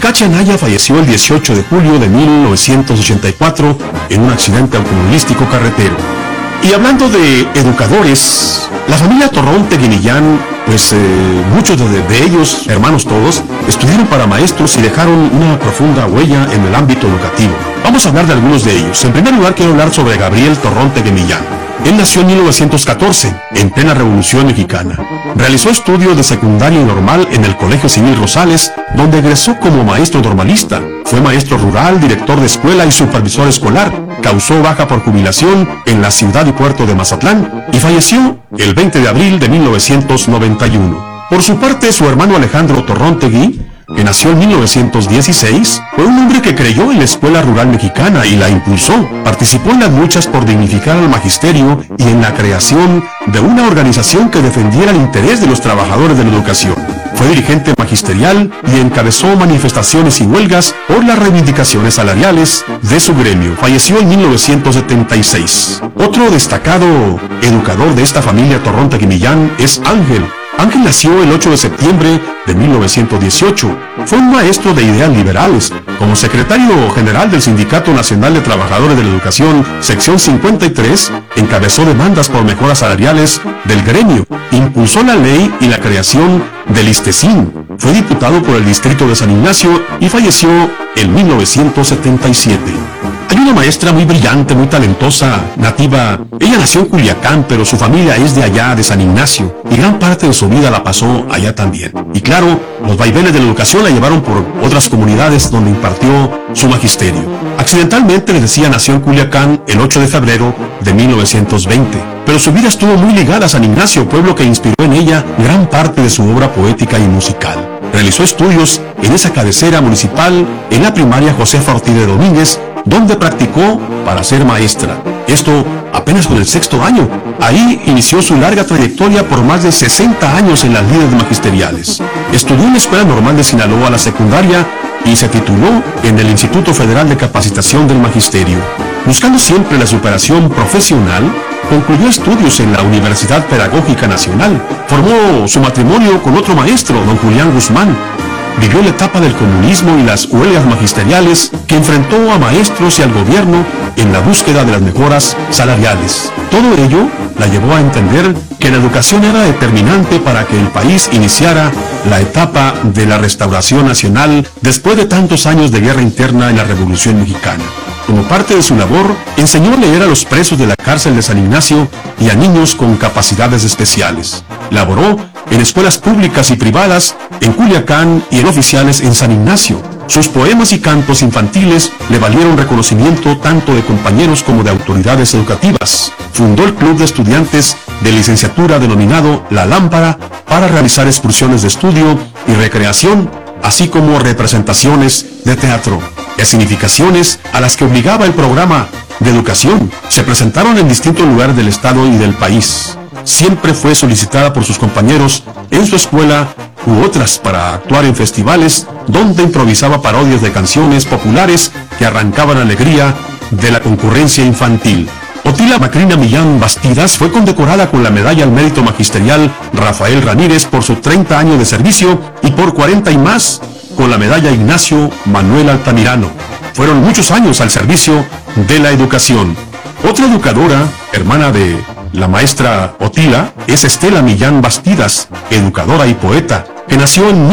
Cachi Anaya falleció el 18 de julio de 1984 en un accidente automovilístico carretero. Y hablando de educadores, la familia Torrontegui Millán, muchos de ellos, hermanos todos, estudiaron para maestros y dejaron una profunda huella en el ámbito educativo. Vamos a hablar de algunos de ellos. En primer lugar, quiero hablar sobre Gabriel Torrontegui Millán. Él nació en 1914, en plena Revolución Mexicana. Realizó estudios de secundaria y normal en el Colegio Civil Rosales, donde egresó como maestro normalista. Fue maestro rural, director de escuela y supervisor escolar. Causó baja por jubilación en la ciudad y puerto de Mazatlán y falleció el 20 de abril de 1991. Por su parte, su hermano Alejandro Torrontegui, que nació en 1916, fue un hombre que creyó en la escuela rural mexicana y la impulsó. Participó en las luchas por dignificar al magisterio y en la creación de una organización que defendiera el interés de los trabajadores de la educación. Fue dirigente magisterial y encabezó manifestaciones y huelgas por las reivindicaciones salariales de su gremio. Falleció en 1976. Otro destacado educador de esta familia Torrontegui Millán es Ángel. Ángel nació el 8 de septiembre de 1918. Fue un maestro de ideas liberales. Como secretario general del Sindicato Nacional de Trabajadores de la Educación, sección 53, encabezó demandas por mejoras salariales del gremio. Impulsó la ley y la creación del ISTESIN. Fue diputado por el distrito de San Ignacio y falleció en 1977. Hay una maestra muy brillante, muy talentosa, nativa. Ella nació en Culiacán, pero su familia es de allá, de San Ignacio, y gran parte de su vida la pasó allá también. Y claro, los vaivenes de la educación la llevaron por otras comunidades donde impartió su magisterio. Accidentalmente, les decía, nació en Culiacán el 8 de febrero de 1920. Pero su vida estuvo muy ligada a San Ignacio, pueblo que inspiró en ella gran parte de su obra poética y musical. Realizó estudios en esa cabecera municipal, en la primaria Josefa Ortiz de Domínguez, donde practicó para ser maestra. Esto apenas con el 6º año. Ahí inició su larga trayectoria por más de 60 años en las líderes magisteriales. Estudió en la Escuela Normal de Sinaloa la secundaria y se tituló en el Instituto Federal de Capacitación del Magisterio. Buscando siempre la superación profesional, concluyó estudios en la Universidad Pedagógica Nacional. Formó su matrimonio con otro maestro, don Julián Guzmán. Vivió la etapa del comunismo y las huelgas magisteriales que enfrentó a maestros y al gobierno en la búsqueda de las mejoras salariales. Todo ello la llevó a entender que la educación era determinante para que el país iniciara la etapa de la restauración nacional después de tantos años de guerra interna en la Revolución Mexicana. Como parte de su labor, enseñó a leer a los presos de la cárcel de San Ignacio y a niños con capacidades especiales. Laboró en escuelas públicas y privadas en Culiacán y en oficiales en San Ignacio. Sus poemas y cantos infantiles le valieron reconocimiento tanto de compañeros como de autoridades educativas. Fundó el Club de Estudiantes de Licenciatura denominado La Lámpara para realizar excursiones de estudio y recreación, así como representaciones de teatro. Escenificaciones a las que obligaba el programa de educación se presentaron en distintos lugares del estado y del país. Siempre fue solicitada por sus compañeros en su escuela u otras para actuar en festivales donde improvisaba parodias de canciones populares que arrancaban alegría de la concurrencia infantil. Otila Macrina Millán Bastidas fue condecorada con la Medalla al Mérito Magisterial Rafael Ramírez por su 30 años de servicio y por 40 y más con la Medalla Ignacio Manuel Altamirano. Fueron muchos años al servicio de la educación. Otra educadora, hermana de la maestra Otila, es Estela Millán Bastidas, educadora y poeta, que nació en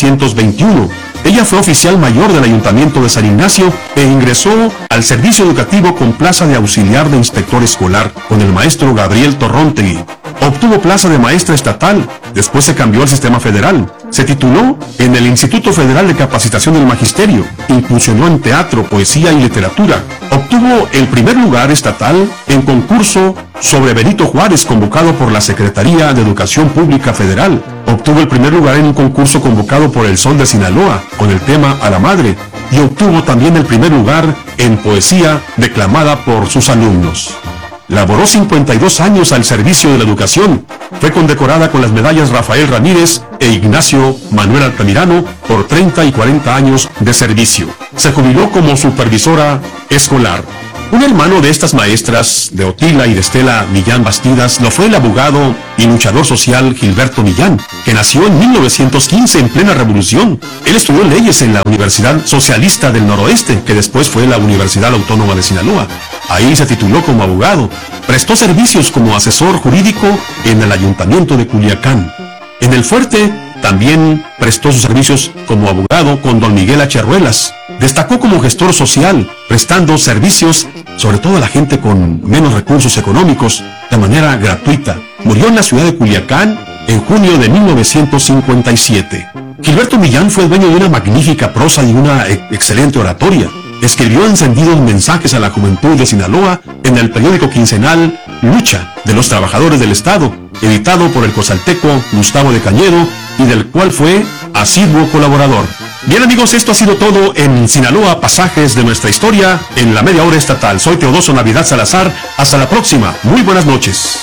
1921. Ella fue oficial mayor del Ayuntamiento de San Ignacio e ingresó al servicio educativo con plaza de auxiliar de inspector escolar con el maestro Gabriel Torrontegui. Obtuvo plaza de maestra estatal, después se cambió al sistema federal. Se tituló en el Instituto Federal de Capacitación del Magisterio, incursionó en teatro, poesía y literatura. Obtuvo el primer lugar estatal en concurso sobre Benito Juárez convocado por la Secretaría de Educación Pública Federal. Obtuvo el primer lugar en un concurso convocado por El Sol de Sinaloa con el tema A la Madre y obtuvo también el primer lugar en poesía declamada por sus alumnos. Laboró 52 años al servicio de la educación. Fue condecorada con las medallas Rafael Ramírez e Ignacio Manuel Altamirano por 30 y 40 años de servicio. Se jubiló como supervisora escolar. Un hermano de estas maestras, de Otila y de Estela Millán Bastidas, lo fue el abogado y luchador social Gilberto Millán, que nació en 1915 en plena revolución. Él estudió leyes en la Universidad Socialista del Noroeste, que después fue la Universidad Autónoma de Sinaloa. Ahí se tituló como abogado. Prestó servicios como asesor jurídico en el Ayuntamiento de Culiacán. En el Fuerte también prestó sus servicios como abogado con don Miguel H. Ruelas. Destacó como gestor social, prestando servicios sobre todo a la gente con menos recursos económicos, de manera gratuita. Murió en la ciudad de Culiacán en junio de 1957. Gilberto Millán fue dueño de una magnífica prosa y una excelente oratoria. Escribió encendidos mensajes a la juventud de Sinaloa en el periódico quincenal Lucha de los Trabajadores del Estado, editado por el cozalteco Gustavo de Cañedo y del cual fue asiduo colaborador. Bien amigos, esto ha sido todo en Sinaloa, pasajes de nuestra historia en la media hora estatal. Soy Teodoso Navidad Salazar, hasta la próxima, muy buenas noches.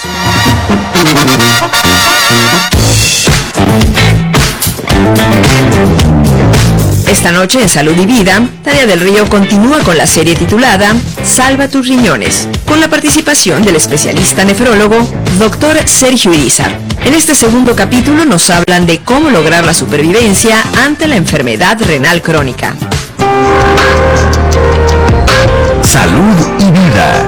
Esta noche en Salud y Vida, Tania del Río continúa con la serie titulada Salva tus riñones, con la participación del especialista nefrólogo Dr. Sergio Irizar. En este segundo capítulo nos hablan de cómo lograr la supervivencia ante la enfermedad renal crónica. Salud y Vida.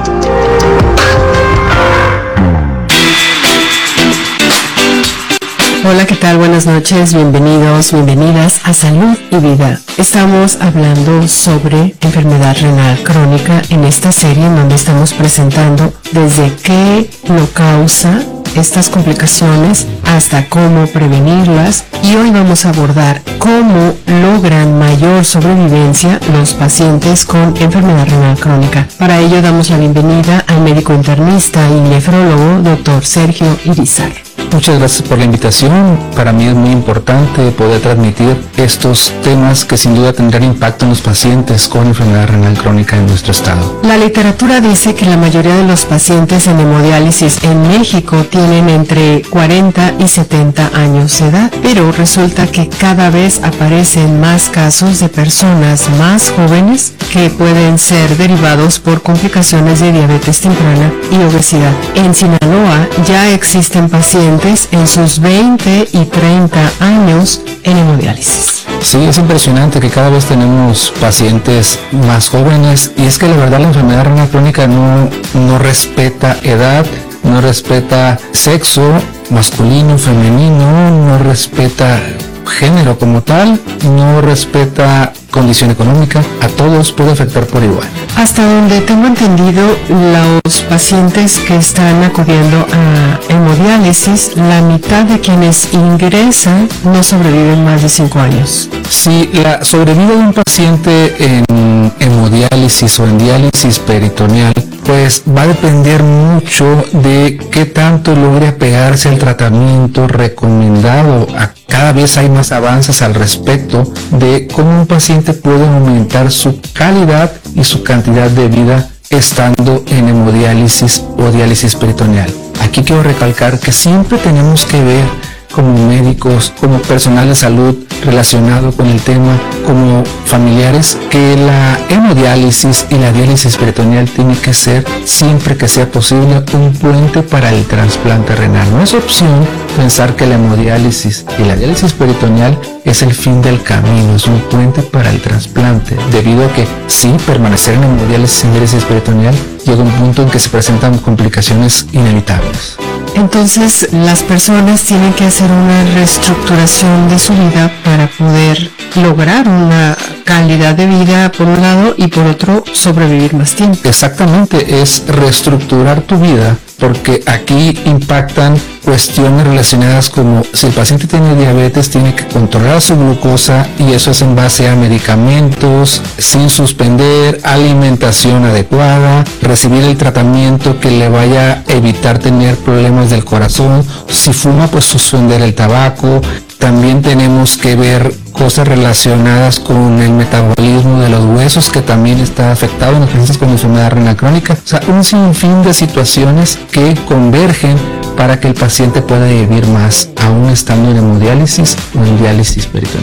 Hola, ¿qué tal? Buenas noches, bienvenidos, bienvenidas a Salud y Vida. Estamos hablando sobre enfermedad renal crónica en esta serie en donde estamos presentando desde qué lo causa estas complicaciones hasta cómo prevenirlas, y hoy vamos a abordar cómo logran mayor sobrevivencia los pacientes con enfermedad renal crónica. Para ello damos la bienvenida al médico internista y nefrólogo Dr. Sergio Irizar. Muchas gracias por la invitación. Para mí es muy importante poder transmitir estos temas que sin duda tendrán impacto en los pacientes con enfermedad renal crónica en nuestro estado. La literatura dice que la mayoría de los pacientes en hemodiálisis en México tienen entre 40 y 70 años de edad, pero resulta que cada vez aparecen más casos de personas más jóvenes que pueden ser derivados por complicaciones de diabetes temprana y obesidad. En Sinaloa ya existen pacientes en sus 20 y 30 años en hemodiálisis. Sí, es impresionante que cada vez tenemos pacientes más jóvenes, y es que la verdad la enfermedad renal crónica no respeta edad, no respeta sexo, masculino, femenino, no respeta género como tal, no respeta condición económica, a todos puede afectar por igual. Hasta donde tengo entendido, los pacientes que están acudiendo a hemodiálisis, la mitad de quienes ingresan no sobreviven más de 5 años. Sí, la sobrevida de un paciente en hemodiálisis o en diálisis peritoneal pues va a depender mucho de qué tanto logre apegarse al tratamiento recomendado. Cada vez hay más avances al respecto de cómo un paciente puede aumentar su calidad y su cantidad de vida estando en hemodiálisis o diálisis peritoneal. Aquí quiero recalcar que siempre tenemos que ver como médicos, como personal de salud relacionado con el tema, como familiares, que la hemodiálisis y la diálisis peritoneal tiene que ser, siempre que sea posible, un puente para el trasplante renal. No es opción pensar que la hemodiálisis y la diálisis peritoneal es el fin del camino, es un puente para el trasplante, debido a que sí, permanecer en hemodiálisis y diálisis peritoneal llega un punto en que se presentan complicaciones inevitables. Entonces, las personas tienen que hacer una reestructuración de su vida para poder lograr una calidad de vida por un lado y por otro sobrevivir más tiempo. Exactamente, es reestructurar tu vida, porque aquí impactan cuestiones relacionadas como si el paciente tiene diabetes, tiene que controlar su glucosa, y eso es en base a medicamentos sin suspender, alimentación adecuada, recibir el tratamiento que le vaya a evitar tener problemas del corazón. Si fuma, pues suspender el tabaco. También tenemos que ver cosas relacionadas con el metabolismo de los huesos, que también está afectado en los pacientes con enfermedad renal crónica. O sea, un sinfín de situaciones que convergen para que el paciente pueda vivir más, aún estando en hemodiálisis o en diálisis peritoneal.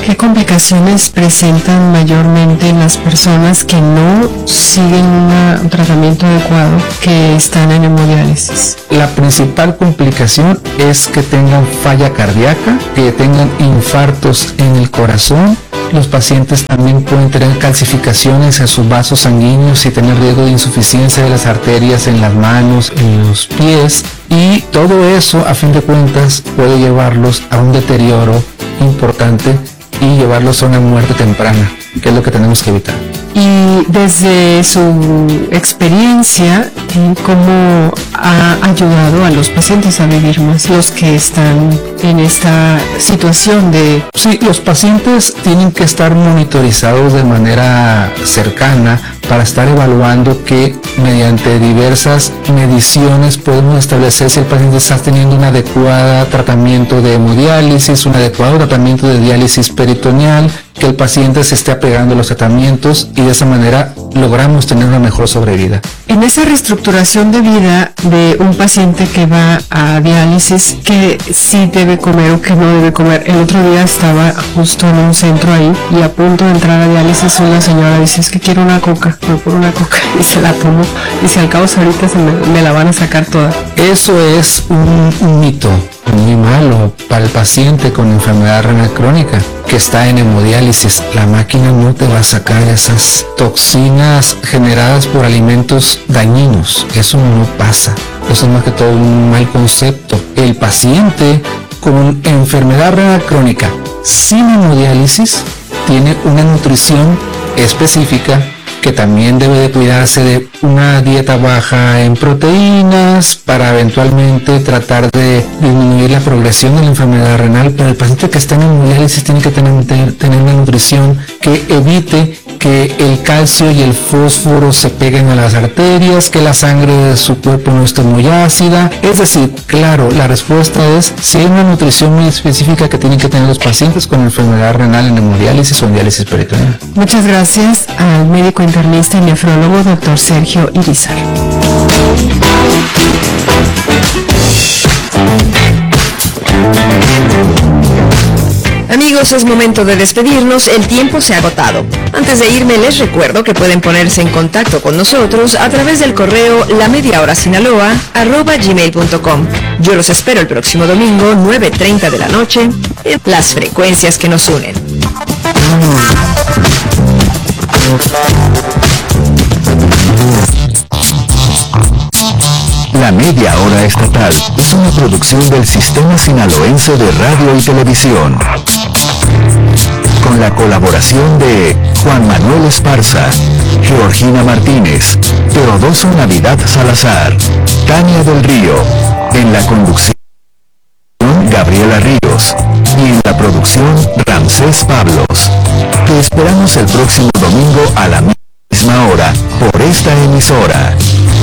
¿Qué complicaciones presentan mayormente las personas que no siguen un tratamiento adecuado, que están en hemodiálisis? La principal complicación es que tengan falla cardíaca, que tengan infartos en el corazón. Los pacientes también pueden tener calcificaciones en sus vasos sanguíneos y tener riesgo de insuficiencia de las arterias en las manos, en los pies, y todo eso, a fin de cuentas, puede llevarlos a un deterioro importante y llevarlos a una muerte temprana, que es lo que tenemos que evitar. Y desde su experiencia, ¿cómo ha ayudado a los pacientes a vivir más, los que están en esta situación de...? Sí, los pacientes tienen que estar monitorizados de manera cercana para estar evaluando que mediante diversas mediciones podemos establecer si el paciente está teniendo un adecuado tratamiento de hemodiálisis, un adecuado tratamiento de diálisis peritoneal, que el paciente se esté apegando a los tratamientos, y de esa manera logramos tener una mejor sobrevida. En esa reestructuración de vida de un paciente que va a diálisis, ¿qué sí debe comer o qué no debe comer? El otro día estaba justo en un centro ahí y a punto de entrar a diálisis una señora dice, es que quiero una coca, voy por una coca, y se la tomó, y si al cabo ahorita me la van a sacar toda. Eso es un mito muy malo para el paciente con enfermedad renal crónica que está en hemodiálisis. La máquina no te va a sacar esas toxinas generadas por alimentos dañinos. Eso no pasa. Eso es más que todo un mal concepto. El paciente con enfermedad renal crónica sin hemodiálisis tiene una nutrición específica, que también debe de cuidarse de una dieta baja en proteínas para eventualmente tratar de disminuir la progresión de la enfermedad renal. Pero el paciente que está en hemodiálisis tiene que tener una nutrición que evite que el calcio y el fósforo se peguen a las arterias, que la sangre de su cuerpo no esté muy ácida. Es decir, claro, la respuesta es si hay una nutrición muy específica que tienen que tener los pacientes con enfermedad renal en hemodiálisis o en diálisis peritoneal. Muchas gracias al médico internista y nefrólogo Dr. Sergio Irizar. Amigos, es momento de despedirnos, el tiempo se ha agotado. Antes de irme, les recuerdo que pueden ponerse en contacto con nosotros a través del correo lamediahorasinaloa@gmail.com. Yo los espero el próximo domingo, 9:30 de la noche, en las frecuencias que nos unen. La Media Hora Estatal es una producción del Sistema Sinaloense de Radio y Televisión, con la colaboración de Juan Manuel Esparza, Georgina Martínez, Teodoso Navidad Salazar, Tania del Río, en la conducción Gabriela Ríos y en la producción Ramsés Pablos. Te esperamos el próximo domingo a la misma hora por esta emisora.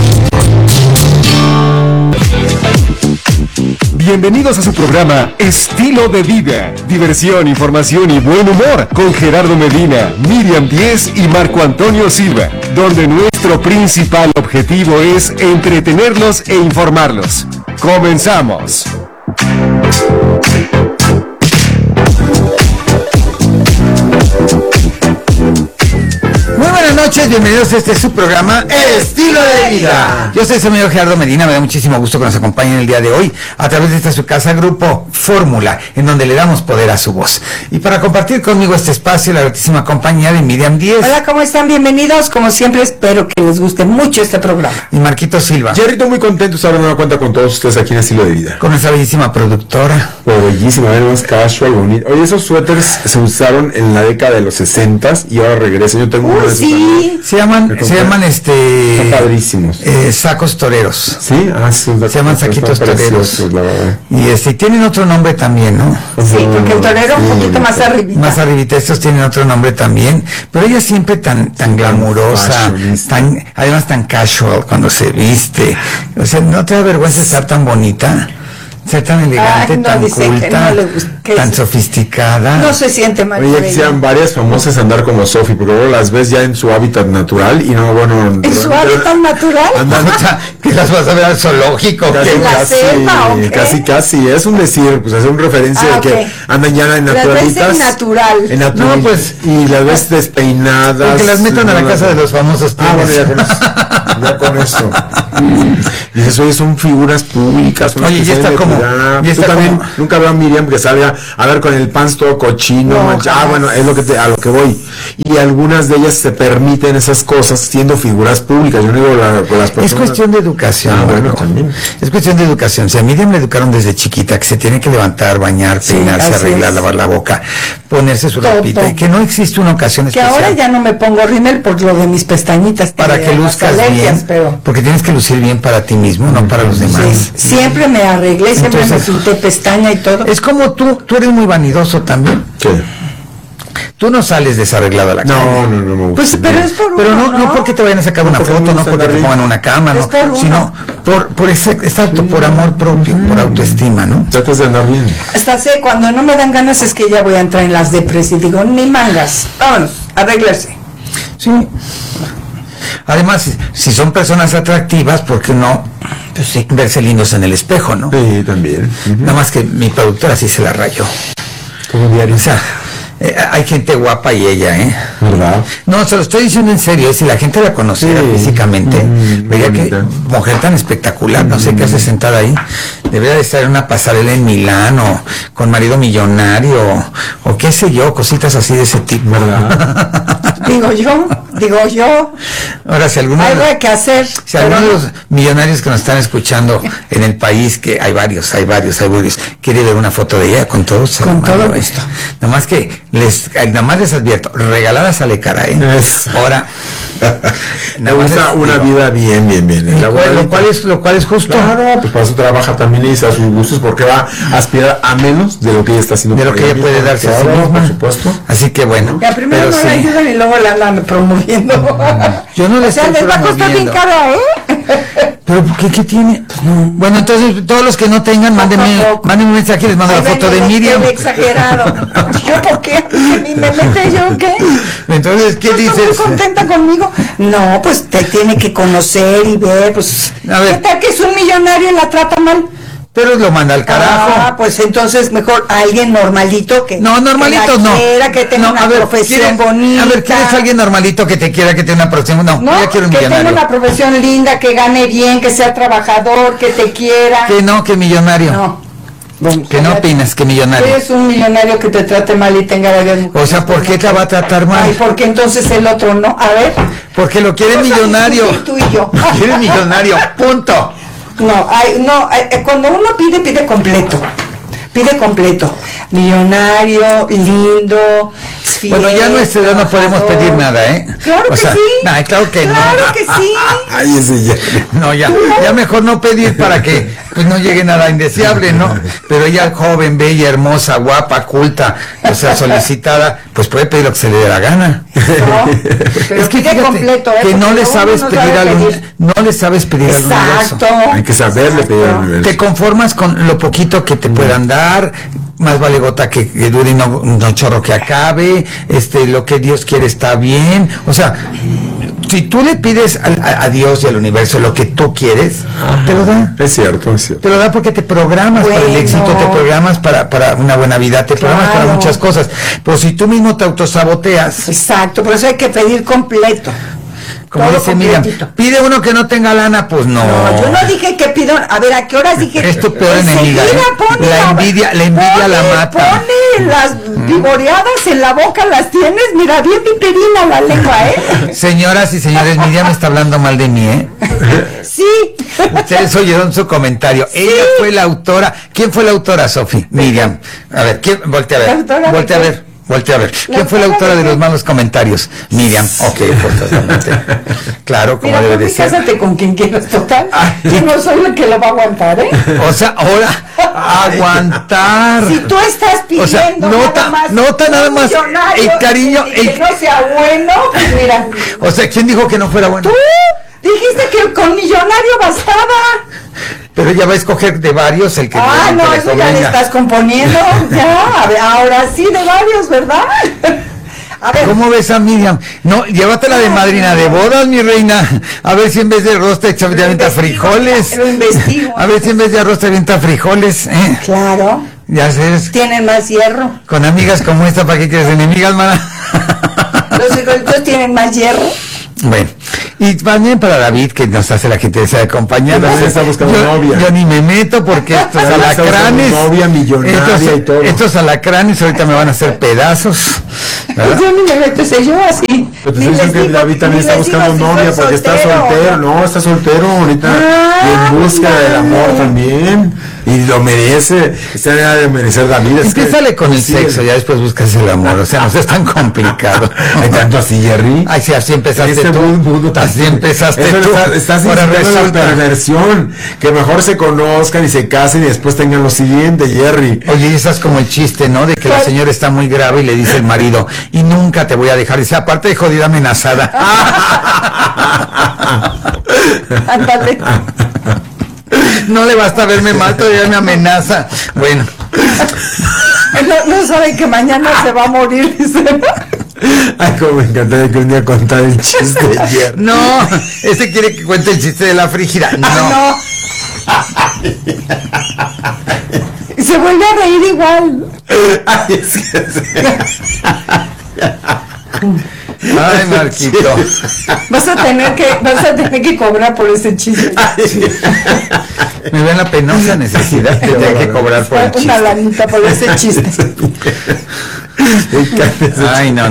Bienvenidos a su programa Estilo de Vida, diversión, información y buen humor con Gerardo Medina, Miriam Díez y Marco Antonio Silva, donde nuestro principal objetivo es entretenerlos e informarlos. ¡Comenzamos! Muy buenas noches, bienvenidos a su programa Estilo de Vida. Yo soy su amigo Gerardo Medina, me da muchísimo gusto que nos acompañen el día de hoy a través de esta su casa Grupo Fórmula, en donde le damos poder a su voz. Y para compartir conmigo este espacio, la gratísima compañía de Miriam Díez. Hola, ¿cómo están? Bienvenidos, como siempre espero que les guste mucho este programa. Y Marquito Silva. Jerrito, muy contento de estar de nueva cuenta con todos ustedes aquí en Estilo de Vida. Con nuestra bellísima productora. Bellísima, más casual, bonito. Oye, esos suéteres se usaron en la década de los 60s y ahora regresan. Yo tengo uno de esos también. Se llaman Son padrísimos. Sacos toreros. Sí, se llaman saquitos toreros. Y tienen otro nombre también, ¿no? Sí, porque el torero un poquito más arribita. Más arribita, estos tienen otro nombre también, pero ella siempre tan glamurosa, además tan casual cuando se viste. O sea, ¿no te da vergüenza estar tan bonita? ser tan elegante, Ay, no, tan dice que culta, no le gusta, que tan es- sofisticada. No se siente mal. Oye, por ya ella. quisieran varias famosas andar como Sofi, pero luego las ves ya en su hábitat natural y no, bueno... ¿En su hábitat natural? Andan O sea, que las vas a ver al zoológico. casi, ¿En la selva o qué? casi, es un decir, pues hacer una referencia de que ok. andan ya en Las ves naturalitas. en natural. No, pues, y las ves despeinadas. Que las metan a la no, casa de los famosos. Ah, bueno, tienes. ya con eso. Y dices, oye, son figuras públicas. unas Oye, que ya se está deben de como- cuidar. ya Tú está también como- nunca veo a Miriam que salga a ver con el pants todo cochino. No, manchado. jamás. Bueno, es lo que a lo que voy. Y algunas de ellas se permiten esas cosas siendo figuras públicas. Yo no digo con las personas. Es cuestión de educación. Ah, bueno, Marco. también. Es cuestión de educación. Si a Miriam le educaron desde chiquita que se tiene que levantar, bañar, Sí, peinarse, así arreglar, es. lavar la boca, ponerse su Todo. ropita, y que no existe una ocasión Que especial ahora ya no me pongo rímel por lo de mis pestañitas. para me que dan luzcas las alergias, bien, pero porque tienes que lucir bien para ti mismo, no para los demás. sí, siempre me arreglé, siempre Entonces- me pinté pestaña y todo. Es como tú eres muy vanidoso también. ¿Qué? Tú no sales desarreglado a la calle. No me gusta. Pues, pero es por Pero uno, no porque te vayan a sacar una porque foto, me no gusta porque te andar pongan bien. una cama, Es no, por uno. sino por ese, exacto, por amor propio, por autoestima, ¿no? Tratas de andar bien. Hasta sé, cuando no me dan ganas es que ya voy a entrar en las depres y digo, ni mangas, vámonos, arreglarse. Sí. Además, si son personas atractivas, ¿por qué no pues, sí, verse lindos en el espejo, no? Sí, también. Nada más que mi productora sí se la rayó. Como diario. O sea, hay gente guapa y ella, ¿eh? ¿Verdad? No, se lo estoy diciendo en serio, si la gente la conociera Sí. físicamente, vería que bonita. mujer tan espectacular, no sé qué hace sentada ahí, debería de estar en una pasarela en Milán o con marido millonario o qué sé yo, cositas así de ese tipo. ¿Verdad? Digo yo, Ahora, si alguno, algo hay que hacer. si pero alguno de no. los millonarios que nos están escuchando en el país, que hay varios, quiere ver una foto de ella, con todo se Con la todo mando, gusto. Nada más que nada más les advierto, regalada sale cara, ¿eh? Eso. Ahora, Me gusta una vida bien. lo cual es justo. Claro, pues para eso trabaja también y dice a sus gustos porque va a aspirar a menos de lo que ella está haciendo. De lo por que ella puede misma. darse a sí Claro, misma. por supuesto. Así que bueno, Ya primero pero no la sí, ayudan y luego la andan promoviendo. yo no le O sea, estoy les va a costar bien promoviendo. cara, ¿eh? pero ¿qué tiene? Bueno, entonces todos los que no tengan, mándenme un mensaje y les mando la Ay, foto de ven, Miriam. qué exagerado. ¿Yo por qué? ¿Que ni me mete yo qué? Entonces, ¿qué ¿Tú estás muy dices? contenta conmigo? No, pues te tiene que conocer y ver, pues... A ver. ¿Qué tal que es un millonario y la trata mal? Pero lo manda al carajo. Ah, pues entonces mejor alguien normalito que... No, normalitos que la no. quiera, que tenga No, una a ver, profesión ¿quieres- bonita. A ver, ¿quieres alguien normalito que te quiera, que tenga una profesión? No, No, yo ya quiero un que tenga millonario. una profesión linda, que gane bien, que sea trabajador, que te quiera. Que millonario. No. Que no opinas, que millonario. Eres un millonario que te trate mal y tenga varias mujeres. O sea, ¿por qué te va a tratar mal? Ay, porque entonces el otro no. A ver. Porque lo quiere Vamos a millonario. discutir tú y yo. Quiere millonario, punto. Cuando uno pide completo. Pide completo. Millonario, lindo, fiel, Bueno, ya a nuestra edad no podemos trabajador. pedir nada, ¿eh? Claro O que sea, sí. nah, claro que no. Claro que sí. Ay, ese ya. No, ya mejor no pedir para que pues no llegue nada indeseable, ¿no? Pero ella joven, bella, hermosa, guapa, culta, o sea, solicitada, pues puede pedir lo que se le dé la gana. No, pero Es que pide fíjate completo, que no porque le uno sabes no pedir sabe al pedir. no le sabes pedir al universo. Exacto. Hay que saberle pedir al universo. Te conformas con lo poquito que te puedan dar, más vale gota que dure y no chorro que acabe, lo que Dios quiere está bien, o sea, si tú le pides a Dios y al universo lo que tú quieres, te lo da. Es cierto, es cierto. Te lo da porque te programas para el Bueno. éxito, te programas para una buena vida, te programas para Claro. muchas cosas. Pero si tú mismo te autosaboteas, Exacto, por eso hay que pedir completo. como Todo dice Miriam, completito. pide uno que no tenga lana, pues no. No, yo no dije que pido, a ver, ¿a qué horas dije? Es tu peor Enseguida enemiga, ¿eh? pone La envidia la mata. Pone las vivoreadas en la boca, las tienes, mira, bien piperina la lengua, ¿eh? Señoras y señores, Miriam está hablando mal de mí, ¿eh? Sí. Ustedes oyeron su comentario. Ella fue la autora. ¿Quién fue la autora, Sofi? Miriam. A ver, voltea a ¿La ver. autora de Voltea a qué? ver. Voltea a ver. ¿La ¿Quién fue la autora autora de de qué? los malos comentarios? Miriam. Ok, forzosamente. Claro, como Mira, debe tú de ser. cásate con quien quieras, total. Yo no soy la que lo va a aguantar, ¿eh? O sea, ahora, aguantar. Si tú estás pidiendo O sea, nota nada un más millonario el cariño, y que no sea bueno, pues mira. O sea, ¿quién dijo que no fuera bueno? Tú dijiste que con millonario bastaba. pero ella va a escoger de varios el que no, eso ya le estás componiendo. Ya, a ver, ahora sí de varios, ¿verdad? A ver. ¿Cómo ves a Miriam? No, llévatela de madrina de bodas, mi reina. A ver si en vez de arroz te avienta frijoles. Lo investigo. A ver si en vez de arroz te avienta frijoles. Claro. Ya sabes. Tienen más hierro. Con amigas como esta, ¿para qué quieres enemigas, mana? Los frijolitos tienen más hierro. Bueno, y también para David, que nos hace la gentileza de acompañarnos. También está buscando novia. Yo ni me meto porque estos alacranes, novia millonaria y todo. estos alacranes ahorita me van a hacer pedazos. Pues yo ni me meto, sé yo así. Pero te dicen que David también está buscando novia porque está soltero. No, está soltero ahorita. Y en busca del amor también. Y lo merece. Está de merecer David. Empiézale con el sexo, ya después buscas el amor. O sea, no es tan complicado. Hay tanto así, Jerry. Ay, sí, así empezaste tú. Así empezaste tú. Estás incitando la perversión. Que mejor se conozcan y se casen y después tengan lo siguiente, Jerry. Oye, estás como el chiste, ¿no? De que la señora está muy grave y le dice el marido, y nunca te voy a dejar. Dice, aparte de jodida amenazada. Ándale. No le basta verme mal, todavía me amenaza. Bueno. No sabe que mañana se va a morir, dice. Ay, como me encantaría que un día contar el chiste de Jerry. No, ese quiere que cuente el chiste de la frígida. No. Y se vuelve a reír igual. Ay, es que Ay, Marquito. Vas a tener que cobrar por ese chiste. Me ven la penosa necesidad de tener que cobrar por el Una chiste. lanita por ese chiste. Ay, no.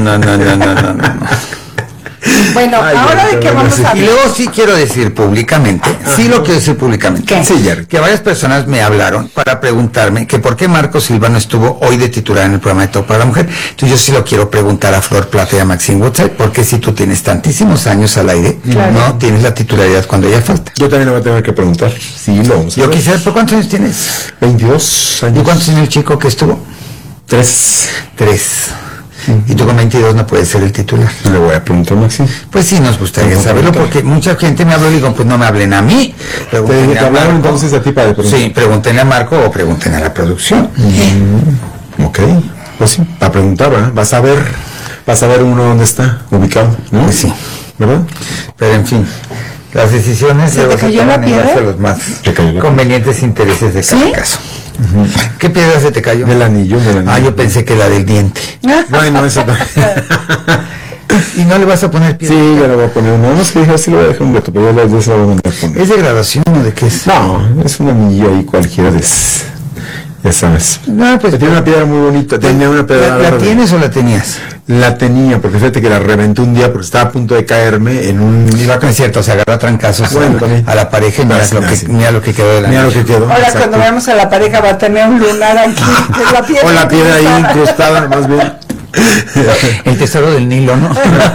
Bueno, Ay, ahora ya, de qué vamos a Y hablar. luego sí quiero decir públicamente, sí lo quiero decir públicamente. ¿Qué? Sí, Jerry, que varias personas me hablaron para preguntarme que por qué Marco Silva no estuvo hoy de titular en el programa de Todo para la Mujer. Entonces yo sí lo quiero preguntar a Flor Plata y a Maxine Woodside, porque si tú tienes tantísimos años al aire, no tienes la titularidad cuando ella falta. yo también le voy a tener que preguntar. Sí, lo vamos a Yo ver. quisiera, ¿por cuántos años tienes? 22 ¿Y años. cuántos tiene el chico que estuvo? 3. 3. Y tú con 22 no puedes ser el titular. Le voy a preguntar, Maxi. Pues sí, nos gustaría saberlo, porque mucha gente me habló y digo, pues no me hablen a mí. Pregúntenle ¿Te a hablaron Marco. entonces a ti para preguntar? Sí, pregúntenle a Marco o pregúntenle a la producción. Ok, pues sí, para preguntar, ¿verdad? Vas a ver uno dónde está ubicado, ¿no? Pues sí. ¿Verdad? Pero en fin, las decisiones ¿Se te luego cayó toman la en base piedra? a los más Te cayó la convenientes intereses de cada ¿Sí? caso. ¿Qué piedra se te cayó? Del anillo. Ah, yo pensé que la del diente. No, eso también. ¿Y no le vas a poner piedra? Sí, ya le voy a poner uno. No, es que dije, sí le voy a dejar un gato, pero ya le voy a mandar a poner. ¿Es de graduación o de qué es? No, es un anillo ahí cualquiera de... Ya sabes. No, pues Tiene una piedra muy bonita. Tenía una piedra. ¿La tienes o la tenías? La tenía, porque fíjate que la reventé un día porque estaba a punto de caerme en un... No es cierto, se agarró a trancazos Bueno, también. a la pareja y mira lo que quedó de la Mira lo que quedó. Ahora exacto. cuando veamos a la pareja va a tener un lunar aquí. Es la piedra O la piedra ahí incrustada, más bien. El tesoro del Nilo, ¿no?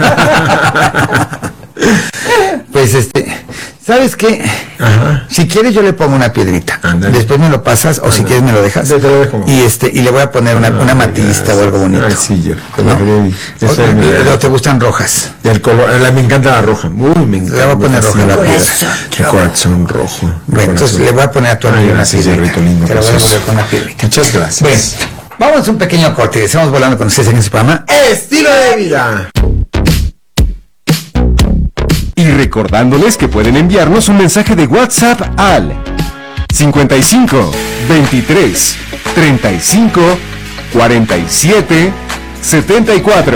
Pues ¿sabes qué? Ajá. Si quieres yo le pongo una piedrita. Ándale. Después me lo pasas o si quieres me lo dejas. Sí, te lo dejo. Y le voy a poner una matista o algo bonito. Ay, sí, yo. ¿No? ¿No? ¿O te gustan rojas? El color, me encanta la roja. Uy, me encanta. Le voy a poner roja la piedra. El corazón rojo. Bueno, entonces le voy a poner a tu Ay, amigo una gracias, piedrita. Yerrito lindo, Te la voy a precioso. devolver con una piedrita. Muchas gracias. Bueno, vamos a un pequeño corte y estamos volando con ustedes en este programa. Estilo de vida. Y recordándoles que pueden enviarnos un mensaje de WhatsApp al 55 23 35 47 74.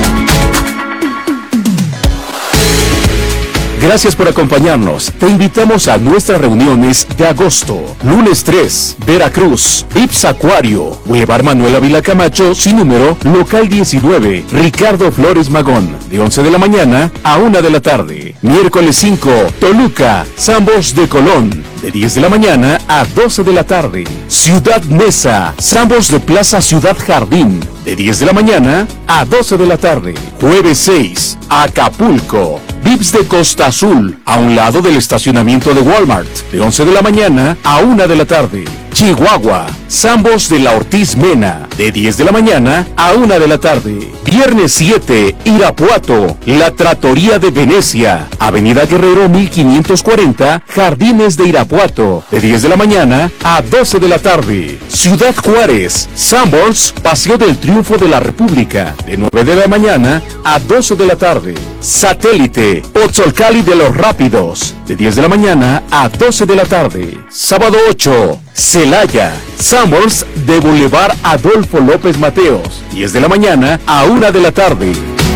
Gracias por acompañarnos. Te invitamos a nuestras reuniones de agosto. Lunes 3, Veracruz, Vips Acuario, Boulevard Manuel Ávila Camacho, sin número, local 19, Ricardo Flores Magón, de 11 de la mañana a 1 de la tarde. Miércoles 5, Toluca, Sambos de Colón, de 10 de la mañana a 12 de la tarde. Ciudad Neza, Sambos de Plaza Ciudad Jardín, de 10 de la mañana a 12 de la tarde. Jueves 6, Acapulco, Vips de Costa Azul, a un lado del estacionamiento de Walmart, de 11 de la mañana a 1 de la tarde. Chihuahua, Zambos de la Ortiz Mena, de 10 de la mañana a 1 de la tarde. Viernes 7, Irapuato, La Trattoria de Venecia, Avenida Guerrero 1540, Jardines de Irapuato, de 10 de la mañana a 12 de la tarde. Ciudad Juárez, Zambos, Paseo del Triunfo de la República, de 9 de la mañana a 12 de la tarde. Satélite, Otzolcali de los Rápidos, de 10 de la mañana a 12 de la tarde. Sábado 8, Celaya, Sanborns de Boulevard Adolfo López Mateos, 10 de la mañana a 1 de la tarde.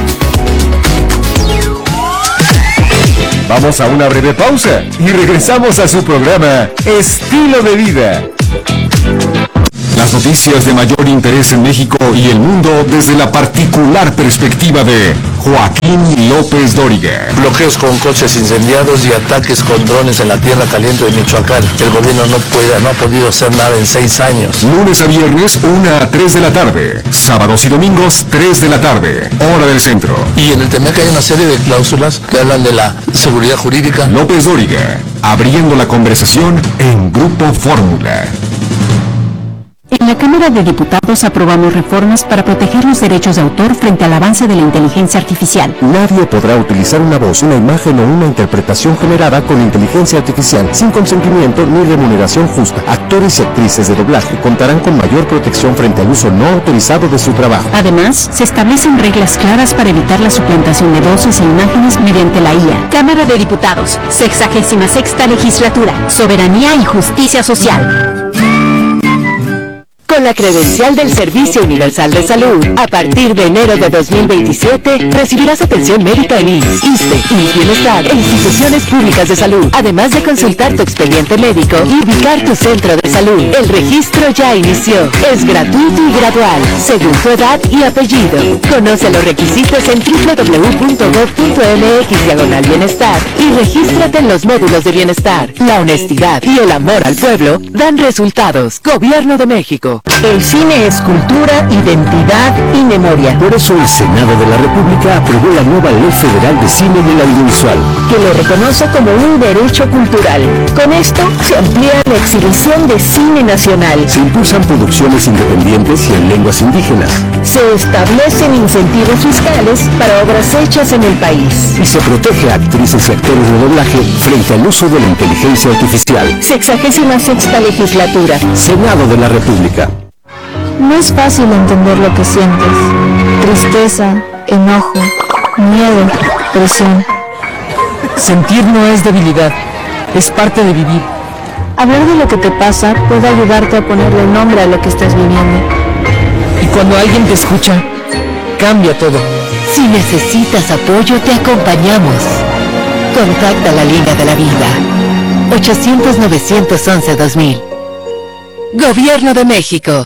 Vamos a una breve pausa y regresamos a su programa Estilo de Vida. Las noticias de mayor interés en México y el mundo desde la particular perspectiva de Joaquín López Dóriga. Bloqueos con coches incendiados y ataques con drones en la tierra caliente de Michoacán. El gobierno no ha podido hacer nada en 6 años. Lunes a viernes, 1 a 3 de la tarde. Sábados y domingos, 3 de la tarde. Hora del centro. Y en el TEMEC hay una serie de cláusulas que hablan de la seguridad jurídica. López Dóriga, abriendo la conversación en Grupo Fórmula. En la Cámara de Diputados aprobamos reformas para proteger los derechos de autor frente al avance de la inteligencia artificial. Nadie podrá utilizar una voz, una imagen o una interpretación generada con inteligencia artificial sin consentimiento ni remuneración justa. Actores y actrices de doblaje contarán con mayor protección frente al uso no autorizado de su trabajo. Además, se establecen reglas claras para evitar la suplantación de voces e imágenes mediante la IA. Cámara de Diputados, 66ª Legislatura, Soberanía y Justicia Social. Con la credencial del Servicio Universal de Salud, a partir de enero de 2027, recibirás atención médica en ISSSTE, IMSS Bienestar e instituciones públicas de salud, además de consultar tu expediente médico y ubicar tu centro de salud. El registro ya inició. Es gratuito y gradual, según tu edad y apellido. Conoce los requisitos en www.gov.mx/bienestar y regístrate en los módulos de bienestar. La honestidad y el amor al pueblo dan resultados. Gobierno de México. El cine es cultura, identidad y memoria. Por eso el Senado de la República aprobó la nueva Ley Federal de Cine del Audiovisual, que lo reconoce como un derecho cultural. Con esto se amplía la exhibición de cine nacional. Se impulsan producciones independientes y en lenguas indígenas. Se establecen incentivos fiscales para obras hechas en el país. Y se protege a actrices y actores de doblaje frente al uso de la inteligencia artificial. 66ª Legislatura. Senado de la República. No es fácil entender lo que sientes. Tristeza, enojo, miedo, presión. Sentir no es debilidad, es parte de vivir. Hablar de lo que te pasa puede ayudarte a ponerle nombre a lo que estás viviendo. Y cuando alguien te escucha, cambia todo. Si necesitas apoyo, te acompañamos. Contacta la Línea de la Vida. 800-911-2000. Gobierno de México.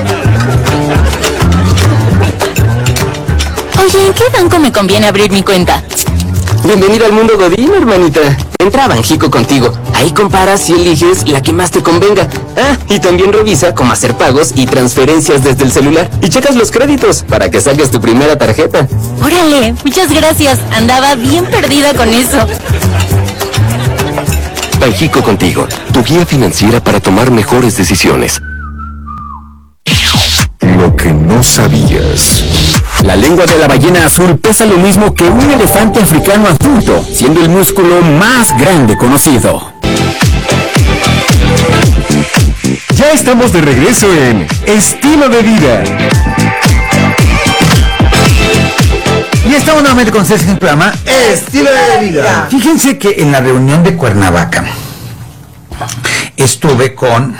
Oye, ¿en qué banco me conviene abrir mi cuenta? Bienvenida al mundo Godín, hermanita. Entra a Banjico contigo. Ahí comparas y eliges la que más te convenga. Ah, y también revisa cómo hacer pagos y transferencias desde el celular. Y checas los créditos para que saques tu primera tarjeta. Órale, muchas gracias. Andaba bien perdida con eso. Banjico contigo, tu guía financiera para tomar mejores decisiones. Lo que no sabías. La lengua de la ballena azul pesa lo mismo que un elefante africano adulto, siendo el músculo más grande conocido. Ya estamos de regreso en Estilo de Vida. Y estamos nuevamente con ustedes en el programa Estilo de Vida. Fíjense que en la reunión de Cuernavaca estuve con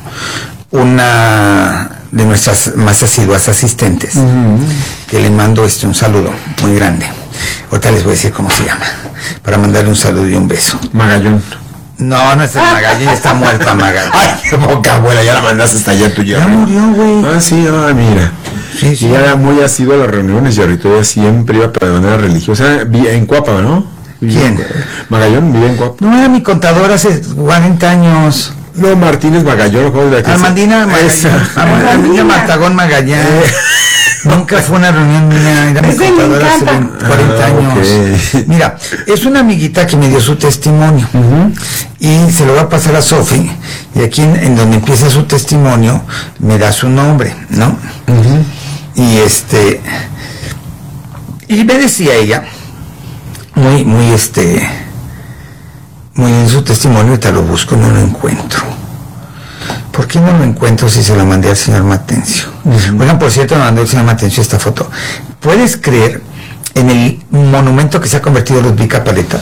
una de nuestras más asiduas asistentes, que le mando un saludo muy grande. Ahorita les voy a decir cómo se llama, para mandarle un saludo y un beso. Magallón. No, no es el Magallón, está muerta Magallón. Ay, qué boca abuela, ya la mandaste hasta allá tuya. Ya murió, güey. Ah, sí, mira. Sí, sí. Y ya era muy asiduo a las reuniones y ahorita ya siempre iba para de manera religiosa. En Cuapa, ¿no? ¿Quién? Magallón vive en Cuapa. No, era mi contador hace 40 años. No, Martínez Magallón, joder. Armandina Magallón. Armandina Martagón Magallán. Nunca fue una reunión mía, era mi contadora hace 40 años. Okay. Mira, es una amiguita que me dio su testimonio y se lo va a pasar a Sofi, y aquí en donde empieza su testimonio me da su nombre, ¿no? Y y me decía ella, muy en su testimonio, ahorita lo busco, no lo encuentro. ¿Por qué no lo encuentro si se lo mandé al señor Matencio? Bueno, por cierto, me mandó el señor Matencio esta foto. ¿Puedes creer en el monumento que se ha convertido en Ludvika Paleta?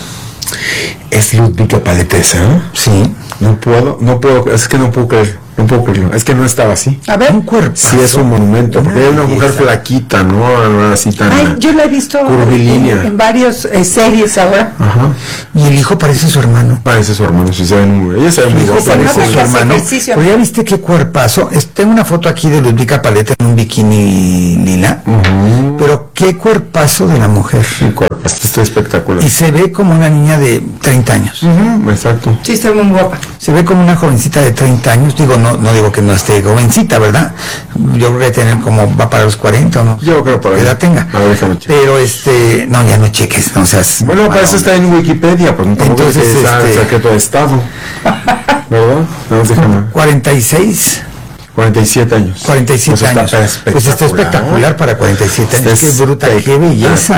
¿Es Ludvika Paleta esa? Sí. No puedo, es que no puedo creerlo, es que no estaba así. A ver, un cuerpo. Sí, es un monumento, porque hay una mujer flaquita, ¿no? Así tan. Ay, yo la he visto en varias series ahora. Ajá. Y el hijo parece su hermano. Parece su hermano, sí, ella se ve muy guapa. Parece su hermano. Pero ya viste qué cuerpazo. Tengo una foto aquí de Ludvika Paleta en un bikini lila. Pero qué cuerpazo de la mujer. Un cuerpazo, está espectacular. Y se ve como una niña de 30 años. Exacto. Sí, está muy guapa. Se ve como una jovencita de 30 años. Digo, no digo que no esté jovencita, ¿verdad? Yo creo que tener como va para los 40 o no. Yo creo para que la tenga. A ver, déjame checar. Pero no, ya no cheques, no seas. Bueno, para eso está en Wikipedia, pues entonces secreto de Estado. ¿Verdad? No, déjame. 46. 47 años. 47 años. Pues está espectacular para 47 años. Qué bruta, qué belleza.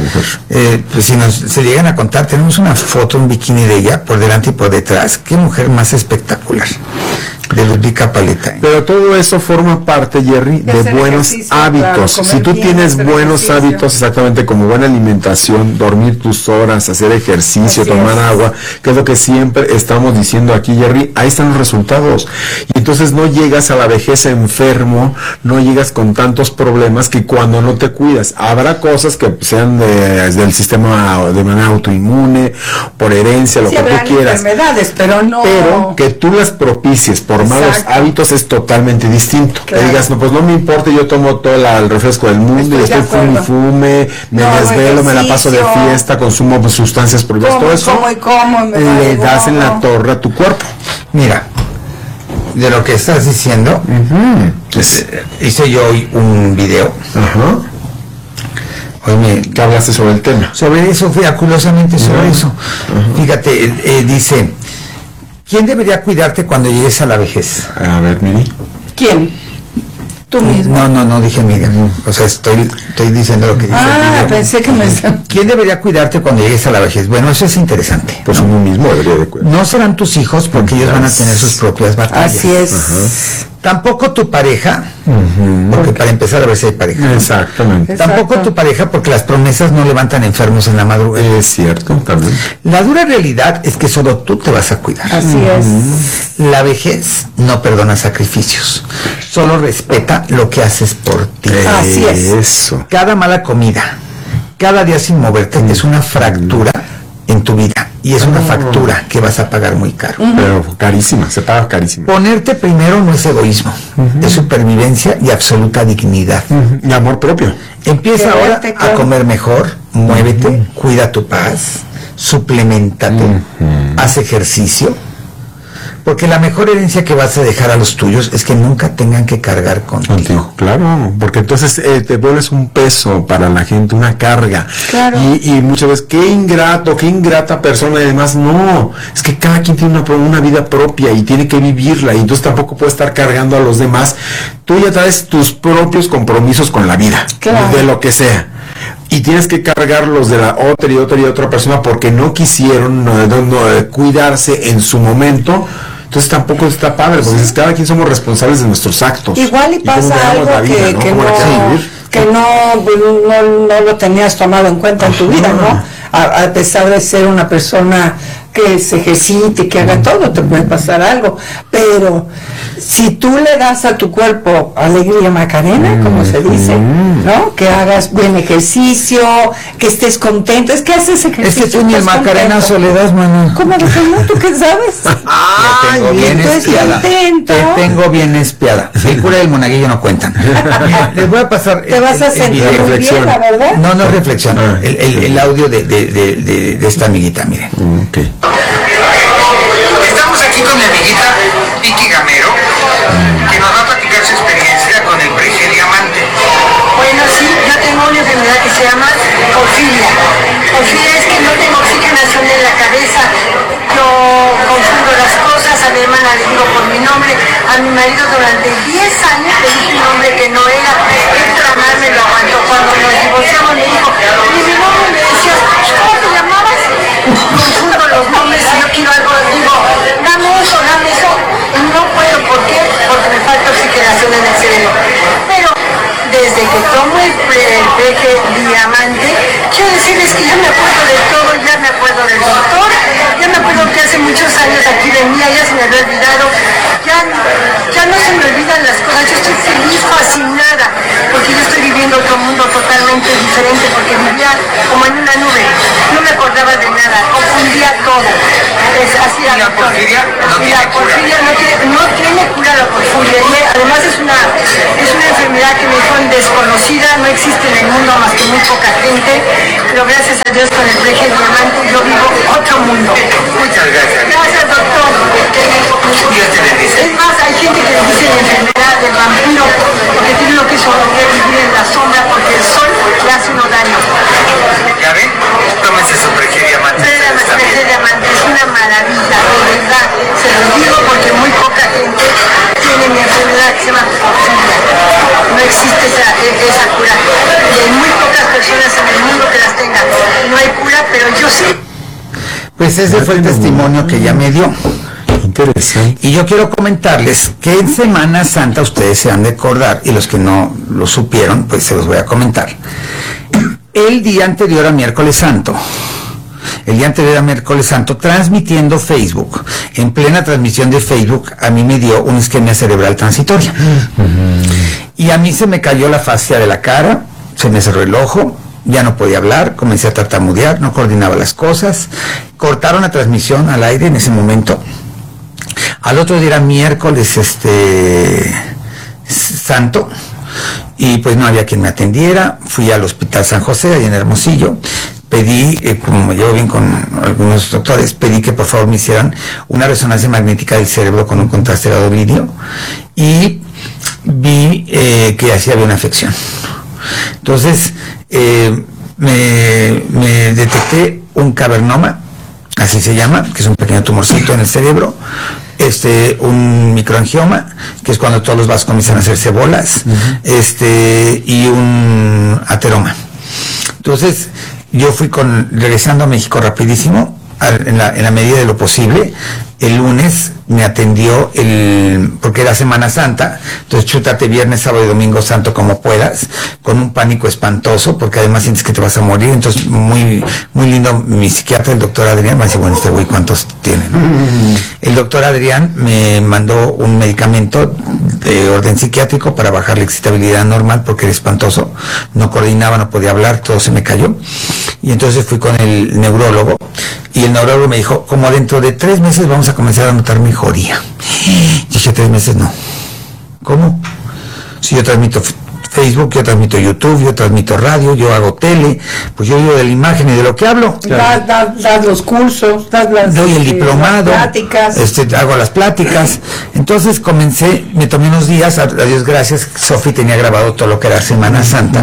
Pues si se llegan a contar, tenemos una foto, un bikini de ella, por delante y por detrás. Qué mujer más espectacular. De Ludvika Paleta. Pero todo eso forma parte, Jerry, de buenos hábitos. Claro, si tú tienes buenos hábitos, exactamente como buena alimentación, dormir tus horas, hacer ejercicio, tomar agua, que es lo que siempre estamos diciendo aquí, Jerry, ahí están los resultados. Y entonces no llegas a la vejez enfermo, no llegas con tantos problemas que cuando no te cuidas. Habrá cosas que sean del sistema de manera autoinmune, por herencia, lo que tú quieras. Enfermedades, pero no. Pero que tú las propicies por malos hábitos es totalmente distinto. Claro. Que digas, no, pues no me importa, yo tomo todo el refresco del mundo y estoy fume, me desvelo, me la paso de fiesta, consumo sustancias prohibidas, todo eso le das en la torre a tu cuerpo. Mira, de lo que estás diciendo, hice yo hoy un video. Hoy ¿qué hablaste sobre el tema? Sobre eso, fiaculosamente sobre eso. Fíjate, dice, ¿quién debería cuidarte cuando llegues a la vejez? A ver, Miri. ¿Quién? ¿Tú mismo? No dije Miriam. O sea, estoy diciendo lo que dice. Pensé que me... ¿Quién debería cuidarte cuando llegues a la vejez? Bueno, eso es interesante. Pues uno mismo debería de cuidar. No serán tus hijos porque ellos van a tener sus propias batallas. Así es. Tampoco tu pareja, porque para empezar a ver si hay pareja. Exactamente. Tampoco tu pareja, porque las promesas no levantan enfermos en la madrugada. Es cierto, también. La dura realidad es que solo tú te vas a cuidar. Así es. La vejez no perdona sacrificios, solo respeta lo que haces por ti. Así es. Eso. Cada mala comida, cada día sin moverte es una fractura en tu vida. Y es una factura que vas a pagar muy caro. Pero carísima, se paga carísima. Ponerte primero no es egoísmo, es supervivencia y absoluta dignidad. Y amor propio. Empieza ahora a comer mejor, muévete, cuida tu paz, suplementate, haz ejercicio. Porque la mejor herencia que vas a dejar a los tuyos es que nunca tengan que cargar contigo. Claro, porque entonces te vuelves un peso para la gente, una carga. Claro. Y muchas veces, qué ingrata persona. Y además, no, es que cada quien tiene una vida propia y tiene que vivirla. Y entonces tampoco puede estar cargando a los demás. Tú ya traes tus propios compromisos con la vida, de lo que sea. Y tienes que cargar los de la otra persona porque no quisieron cuidarse en su momento. Entonces tampoco está padre, porque cada quien somos responsables de nuestros actos. Igual y pasa algo que no lo tenías tomado en cuenta en tu vida, ¿no? A pesar de ser una persona que se ejercite, que haga todo, te puede pasar algo. Pero si tú le das a tu cuerpo alegría Macarena, como se dice, ¿no? Que hagas buen ejercicio, que estés contento. Es que haces ejercicio. Es que tú ni el Macarena soledad, mano. ¿Cómo de que no? ¿Tú qué sabes? Te tengo bien espiada. Te tengo bien espiada. El cura y el monaguillo no cuentan. Les voy a pasar. Te vas a sentir muy bien, la verdad. No es reflexión. El audio de esta amiguita, miren. Okay. Estamos aquí con mi amiguita Vicky Gamero, que nos va a platicar su experiencia con el Prige Diamante. Bueno, se llama porfiria. Porfiria es que no tengo oxigenación en la cabeza, yo confundo las cosas, a mi hermana le digo por mi nombre, a mi marido durante 10 años le dije un nombre que no era, Héctor Amar me lo aguantó, cuando nos divorciamos me dijo, y mi nombre me decía, ¿cómo te llamabas? Confundo los nombres, si yo quiero algo, digo, dame eso, y no puedo, ¿por qué? Porque me falta oxigenación en el cerebro. Pero desde que tomo el peje diamante, quiero decirles que ya me acuerdo de todo, ya me acuerdo del doctor, ya me acuerdo que hace muchos años aquí venía, ya se me había olvidado, ya no se me olvidan las cosas, yo estoy feliz, fascinada, porque yo estoy viviendo otro mundo totalmente diferente, porque vivía como en una nube, no me acordaba de nada, confundía todo. Así era la porfiria. Y la porfiria no tiene cura, la porfiria. Además es una enfermedad que me fue desconocida, no existe en el mundo más que muy poca gente, pero gracias a Dios con el peje diamante yo vivo otro mundo. Muchas gracias. Gracias, doctor. Dios te bendice. Es más, hay gente que le dice la enfermedad del vampiro, porque tiene lo que sobrevivir vivir en la sombra, porque el sol le hace uno daño. ¿Ya ven? Tómese su peje diamante. Peje diamante es una maravilla, de verdad. Se lo digo porque muy poca gente tiene mi enfermedad que se llama porfiria. No existe esa cura. Y hay muy pocas personas en el mundo que las tengan. No hay cura, pero yo sí. Pues ese fue el testimonio que ella me dio. Interesante. Y yo quiero comentarles que en Semana Santa ustedes se han de acordar, y los que no lo supieron, pues se los voy a comentar. El día anterior a Miércoles Santo, transmitiendo Facebook, en plena transmisión de Facebook, a mí me dio una isquemia cerebral transitoria. Y a mí se me cayó la fascia de la cara, se me cerró el ojo, ya no podía hablar, comencé a tartamudear, no coordinaba las cosas, cortaron la transmisión al aire en ese momento. Al otro día era miércoles santo, y pues no había quien me atendiera. Fui al Hospital San José, allá en Hermosillo, pedí, como me llevo bien con algunos doctores, pedí que por favor me hicieran una resonancia magnética del cerebro con un contraste de vidrio, y vi que así había una afección. Entonces me detecté un cavernoma, así se llama, que es un pequeño tumorcito en el cerebro, un microangioma, que es cuando todos los vasos comienzan a hacerse bolas, y un ateroma. Entonces yo fui regresando a México rapidísimo, en la medida de lo posible. El lunes me atendió porque era Semana Santa, entonces chútate viernes, sábado y domingo santo como puedas, con un pánico espantoso, porque además sientes que te vas a morir. Entonces muy, muy lindo mi psiquiatra, el doctor Adrián, me dice, bueno, este güey, ¿cuántos tiene? El doctor Adrián me mandó un medicamento de orden psiquiátrico para bajar la excitabilidad normal, porque era espantoso, no coordinaba, no podía hablar, todo se me cayó. Y entonces fui con el neurólogo, y el neurólogo me dijo, como dentro de 3 meses vamos a comenzar a notar mejoría. Dije, 3 meses no. ¿Cómo? Si yo transmito Facebook, yo transmito YouTube, yo transmito radio, yo hago tele, pues yo vivo de la imagen y de lo que hablo. Das los cursos, doy el diplomado, las pláticas. Hago las pláticas. Entonces me tomé unos días, a Dios gracias, Sofi tenía grabado todo lo que era Semana Santa.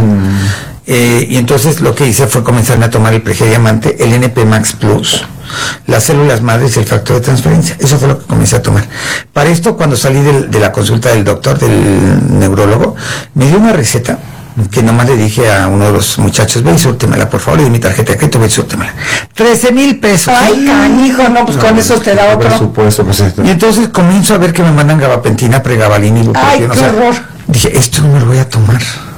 Y entonces lo que hice fue comenzarme a tomar el peje diamante, el NP Max Plus, las células madres y el factor de transferencia. Eso fue lo que comencé a tomar. Para esto, cuando salí de la consulta del doctor, del neurólogo, me dio una receta que nomás le dije a uno de los muchachos, ve y súrtemela, por favor, y de mi tarjeta de crédito, ve y súrtemela. 13,000 pesos. Ay, canijo, no, pues con eso te da otro. Por supuesto, pues esto. Y entonces comienzo a ver que me mandan gabapentina, pregabalina y ay, qué horror. Dije, esto no me lo voy a tomar.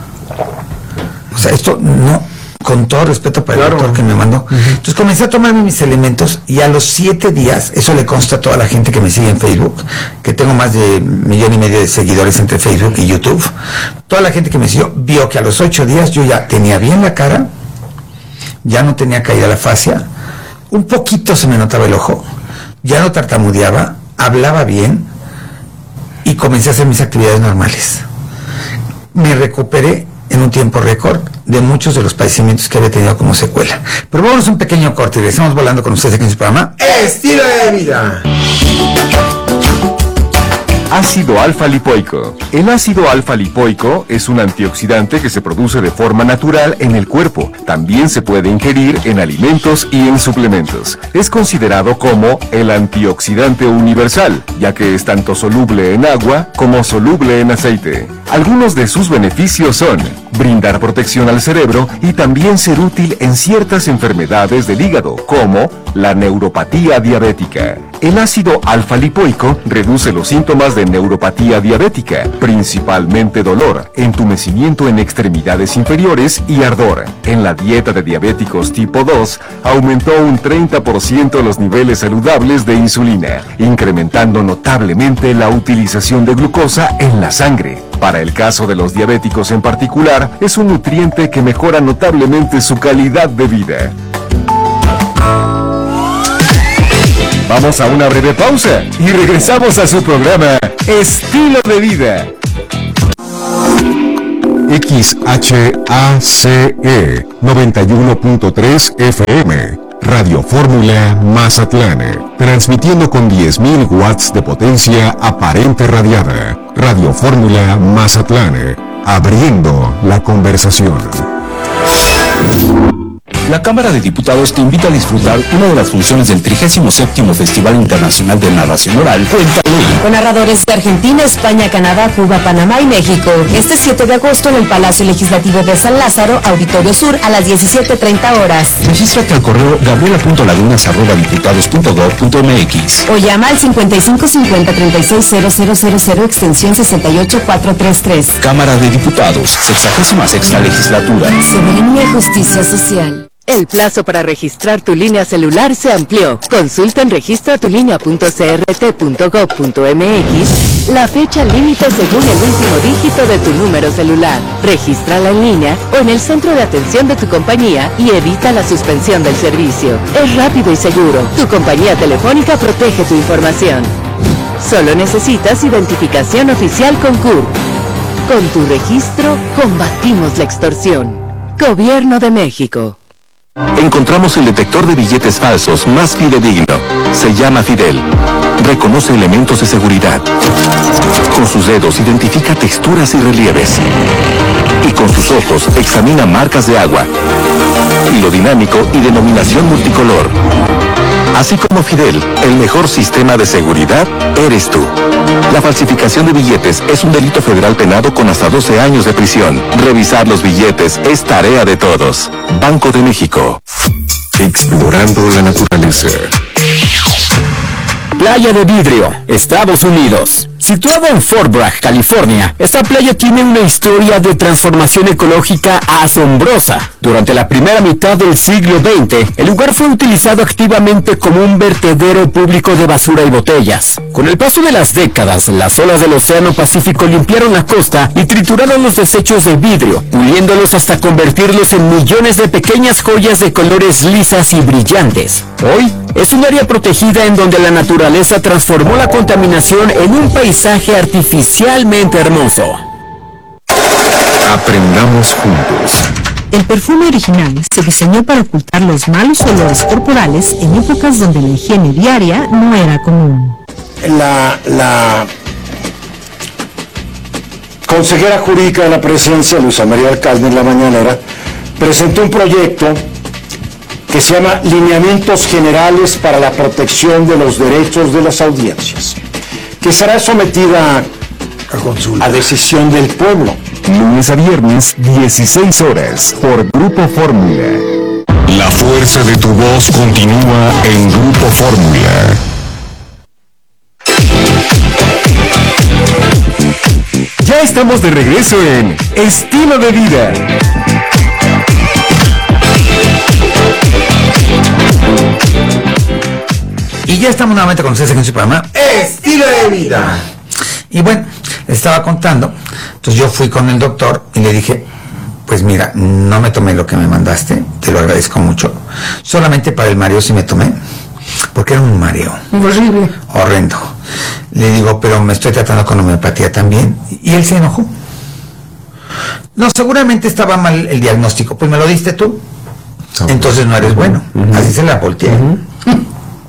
O sea, esto no, con todo respeto para el doctor que me mandó. Entonces comencé a tomarme mis elementos, y a los 7 días, eso le consta a toda la gente que me sigue en Facebook, que tengo más de 1,5 millones de seguidores entre Facebook y YouTube. Toda la gente que me siguió vio que a los 8 días yo ya tenía bien la cara, ya no tenía caída la fascia, un poquito se me notaba el ojo, ya no tartamudeaba, hablaba bien, y comencé a hacer mis actividades normales. Me recuperé en un tiempo récord de muchos de los padecimientos que había tenido como secuela. Pero vámonos a un pequeño corte y regresamos volando con ustedes aquí en su programa Estilo de Vida. Ácido alfa-lipoico. El ácido alfa-lipoico es un antioxidante que se produce de forma natural en el cuerpo. También se puede ingerir en alimentos y en suplementos. Es considerado como el antioxidante universal, ya que es tanto soluble en agua como soluble en aceite. Algunos de sus beneficios son brindar protección al cerebro y también ser útil en ciertas enfermedades del hígado, como la neuropatía diabética. El ácido alfa-lipoico reduce los síntomas de neuropatía diabética, principalmente dolor, entumecimiento en extremidades inferiores y ardor. En la dieta de diabéticos tipo 2, aumentó un 30% los niveles saludables de insulina, incrementando notablemente la utilización de glucosa en la sangre. Para el caso de los diabéticos en particular, es un nutriente que mejora notablemente su calidad de vida. Vamos a una breve pausa y regresamos a su programa Estilo de Vida. XHACE 91.3 FM, Radio Fórmula Mazatlán, transmitiendo con 10.000 watts de potencia aparente radiada. Radio Fórmula Mazatlán, abriendo la conversación. La Cámara de Diputados te invita a disfrutar una de las funciones del 37º Festival Internacional de Narración Oral, Cuéntalo. Con narradores de Argentina, España, Canadá, Cuba, Panamá y México. Este 7 de agosto en el Palacio Legislativo de San Lázaro, Auditorio Sur, a las 17:30 horas. Regístrate al correo gabriela.lagunas@diputados.gov.mx o llama al 5550-360000 extensión 68433. Cámara de Diputados, 66ª Legislatura. Soberanía y Justicia Social. El plazo para registrar tu línea celular se amplió. Consulta en registratulinea.crt.gov.mx la fecha límite según el último dígito de tu número celular. Regístrala en línea o en el centro de atención de tu compañía y evita la suspensión del servicio. Es rápido y seguro. Tu compañía telefónica protege tu información. Solo necesitas identificación oficial con CURP. Con tu registro, combatimos la extorsión. Gobierno de México. Encontramos el detector de billetes falsos más fidedigno. Se llama Fidel. Reconoce elementos de seguridad. Con sus dedos identifica texturas y relieves. Y con sus ojos examina marcas de agua. Hilo dinámico y denominación multicolor. Así como Fidel, el mejor sistema de seguridad eres tú. La falsificación de billetes es un delito federal penado con hasta 12 años de prisión. Revisar los billetes es tarea de todos. Banco de México. Explorando la naturaleza. Playa de Vidrio, Estados Unidos. Situada en Fort Bragg, California, esta playa tiene una historia de transformación ecológica asombrosa. Durante la primera mitad del siglo XX, el lugar fue utilizado activamente como un vertedero público de basura y botellas. Con el paso de las décadas, las olas del Océano Pacífico limpiaron la costa y trituraron los desechos de vidrio, puliéndolos hasta convertirlos en millones de pequeñas joyas de colores lisas y brillantes. Hoy, es un área protegida en donde la naturaleza transformó la contaminación en un paisaje artificialmente hermoso. Aprendamos juntos. El perfume original se diseñó para ocultar los malos olores corporales en épocas donde la higiene diaria no era común. La consejera jurídica de la presidencia, Luisa María Alcázar, la mañanera, presentó un proyecto que se llama Lineamientos Generales para la Protección de los Derechos de las Audiencias, que será sometida a decisión del pueblo. Lunes a viernes, 16 horas, por Grupo Fórmula. La fuerza de tu voz continúa en Grupo Fórmula. Ya estamos de regreso en Estilo de Vida. Y ya estamos nuevamente con ustedes en su programa Estilo de Vida. Y bueno, estaba contando, entonces yo fui con el doctor y le dije, pues mira, no me tomé lo que me mandaste, te lo agradezco mucho, solamente para el mareo sí me tomé, porque era un mareo horrible, horrendo. Le digo, pero me estoy tratando con homeopatía también, y él se enojó. No, seguramente estaba mal el diagnóstico, pues me lo diste tú, entonces no eres bueno. Así se la volteé.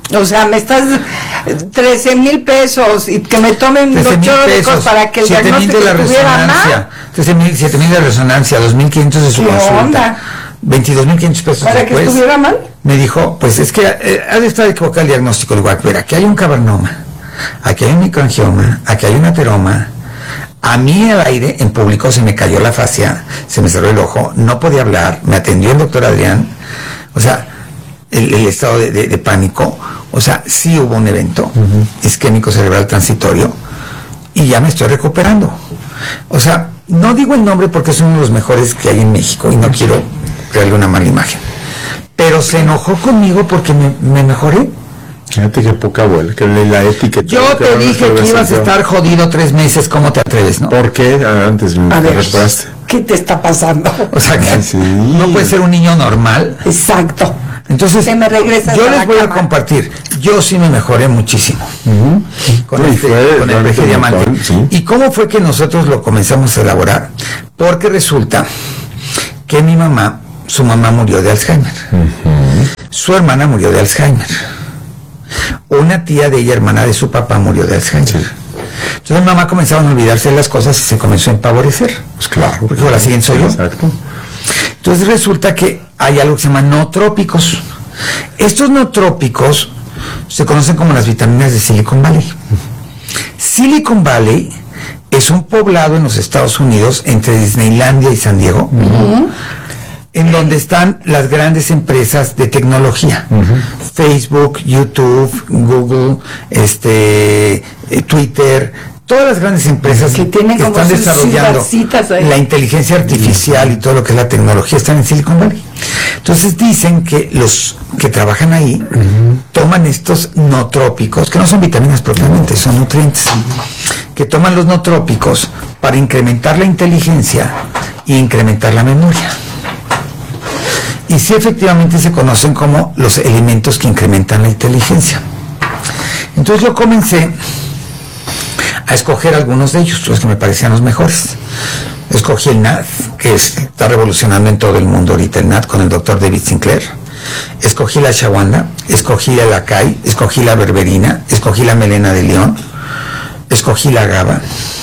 O sea, me estás 13,000 pesos y que me tomen 8 de cosas para que el diagnóstico estuviera mal. 7,000 de resonancia, 2,500 de su consulta. 22,500 pesos para después, que estuviera mal. Me dijo, pues es que ha de estar equivocado el diagnóstico. Le digo, ver, aquí hay un cavernoma, aquí hay un microangioma, aquí hay un ateroma. A mí al aire, en público, se me cayó la fascia, se me cerró el ojo, no podía hablar, me atendió el doctor Adrián. O sea, el estado de pánico, o sea, sí hubo un evento isquémico cerebral transitorio y ya me estoy recuperando. O sea, no digo el nombre porque es uno de los mejores que hay en México y no quiero crearle una mala imagen, pero se enojó conmigo porque me mejoré. Fíjate qué poca abuela, que la etiqueta. Yo te dije que ibas a estar jodido 3 meses, ¿cómo te atreves, no? ¿Por qué? Antes me reparaste. ¿Qué te está pasando? O sea, que no puede ser un niño normal. Exacto. Entonces, yo les voy a compartir. Yo sí me mejoré muchísimo con el peje diamante. ¿Y cómo fue que nosotros lo comenzamos a elaborar? Porque resulta que mi mamá, su mamá murió de Alzheimer. Su hermana murió de Alzheimer. Una tía de ella, hermana de su papá, murió de Alzheimer. Entonces mamá comenzaba a olvidarse de las cosas y se comenzó a empavorecer. Pues claro. Porque la siguiente soy yo. Exacto. Entonces resulta que hay algo que se llama nootrópicos. Estos nootrópicos se conocen como las vitaminas de Silicon Valley. Silicon Valley es un poblado en los Estados Unidos entre Disneylandia y San Diego, en donde están las grandes empresas de tecnología. Facebook, YouTube, Google, Twitter, todas las grandes empresas que están desarrollando la inteligencia artificial y todo lo que es la tecnología están en Silicon Valley. Entonces dicen que los que trabajan ahí toman estos nootrópicos, que no son vitaminas propiamente, son nutrientes, que toman los nootrópicos para incrementar la inteligencia e incrementar la memoria. Y sí, efectivamente se conocen como los elementos que incrementan la inteligencia. Entonces yo comencé a escoger algunos de ellos, los que me parecían los mejores. Escogí el NAD, que está revolucionando en todo el mundo ahorita, el NAD con el doctor David Sinclair. Escogí la ashwagandha, escogí el acai, escogí la berberina, escogí la melena de león, escogí la GABA.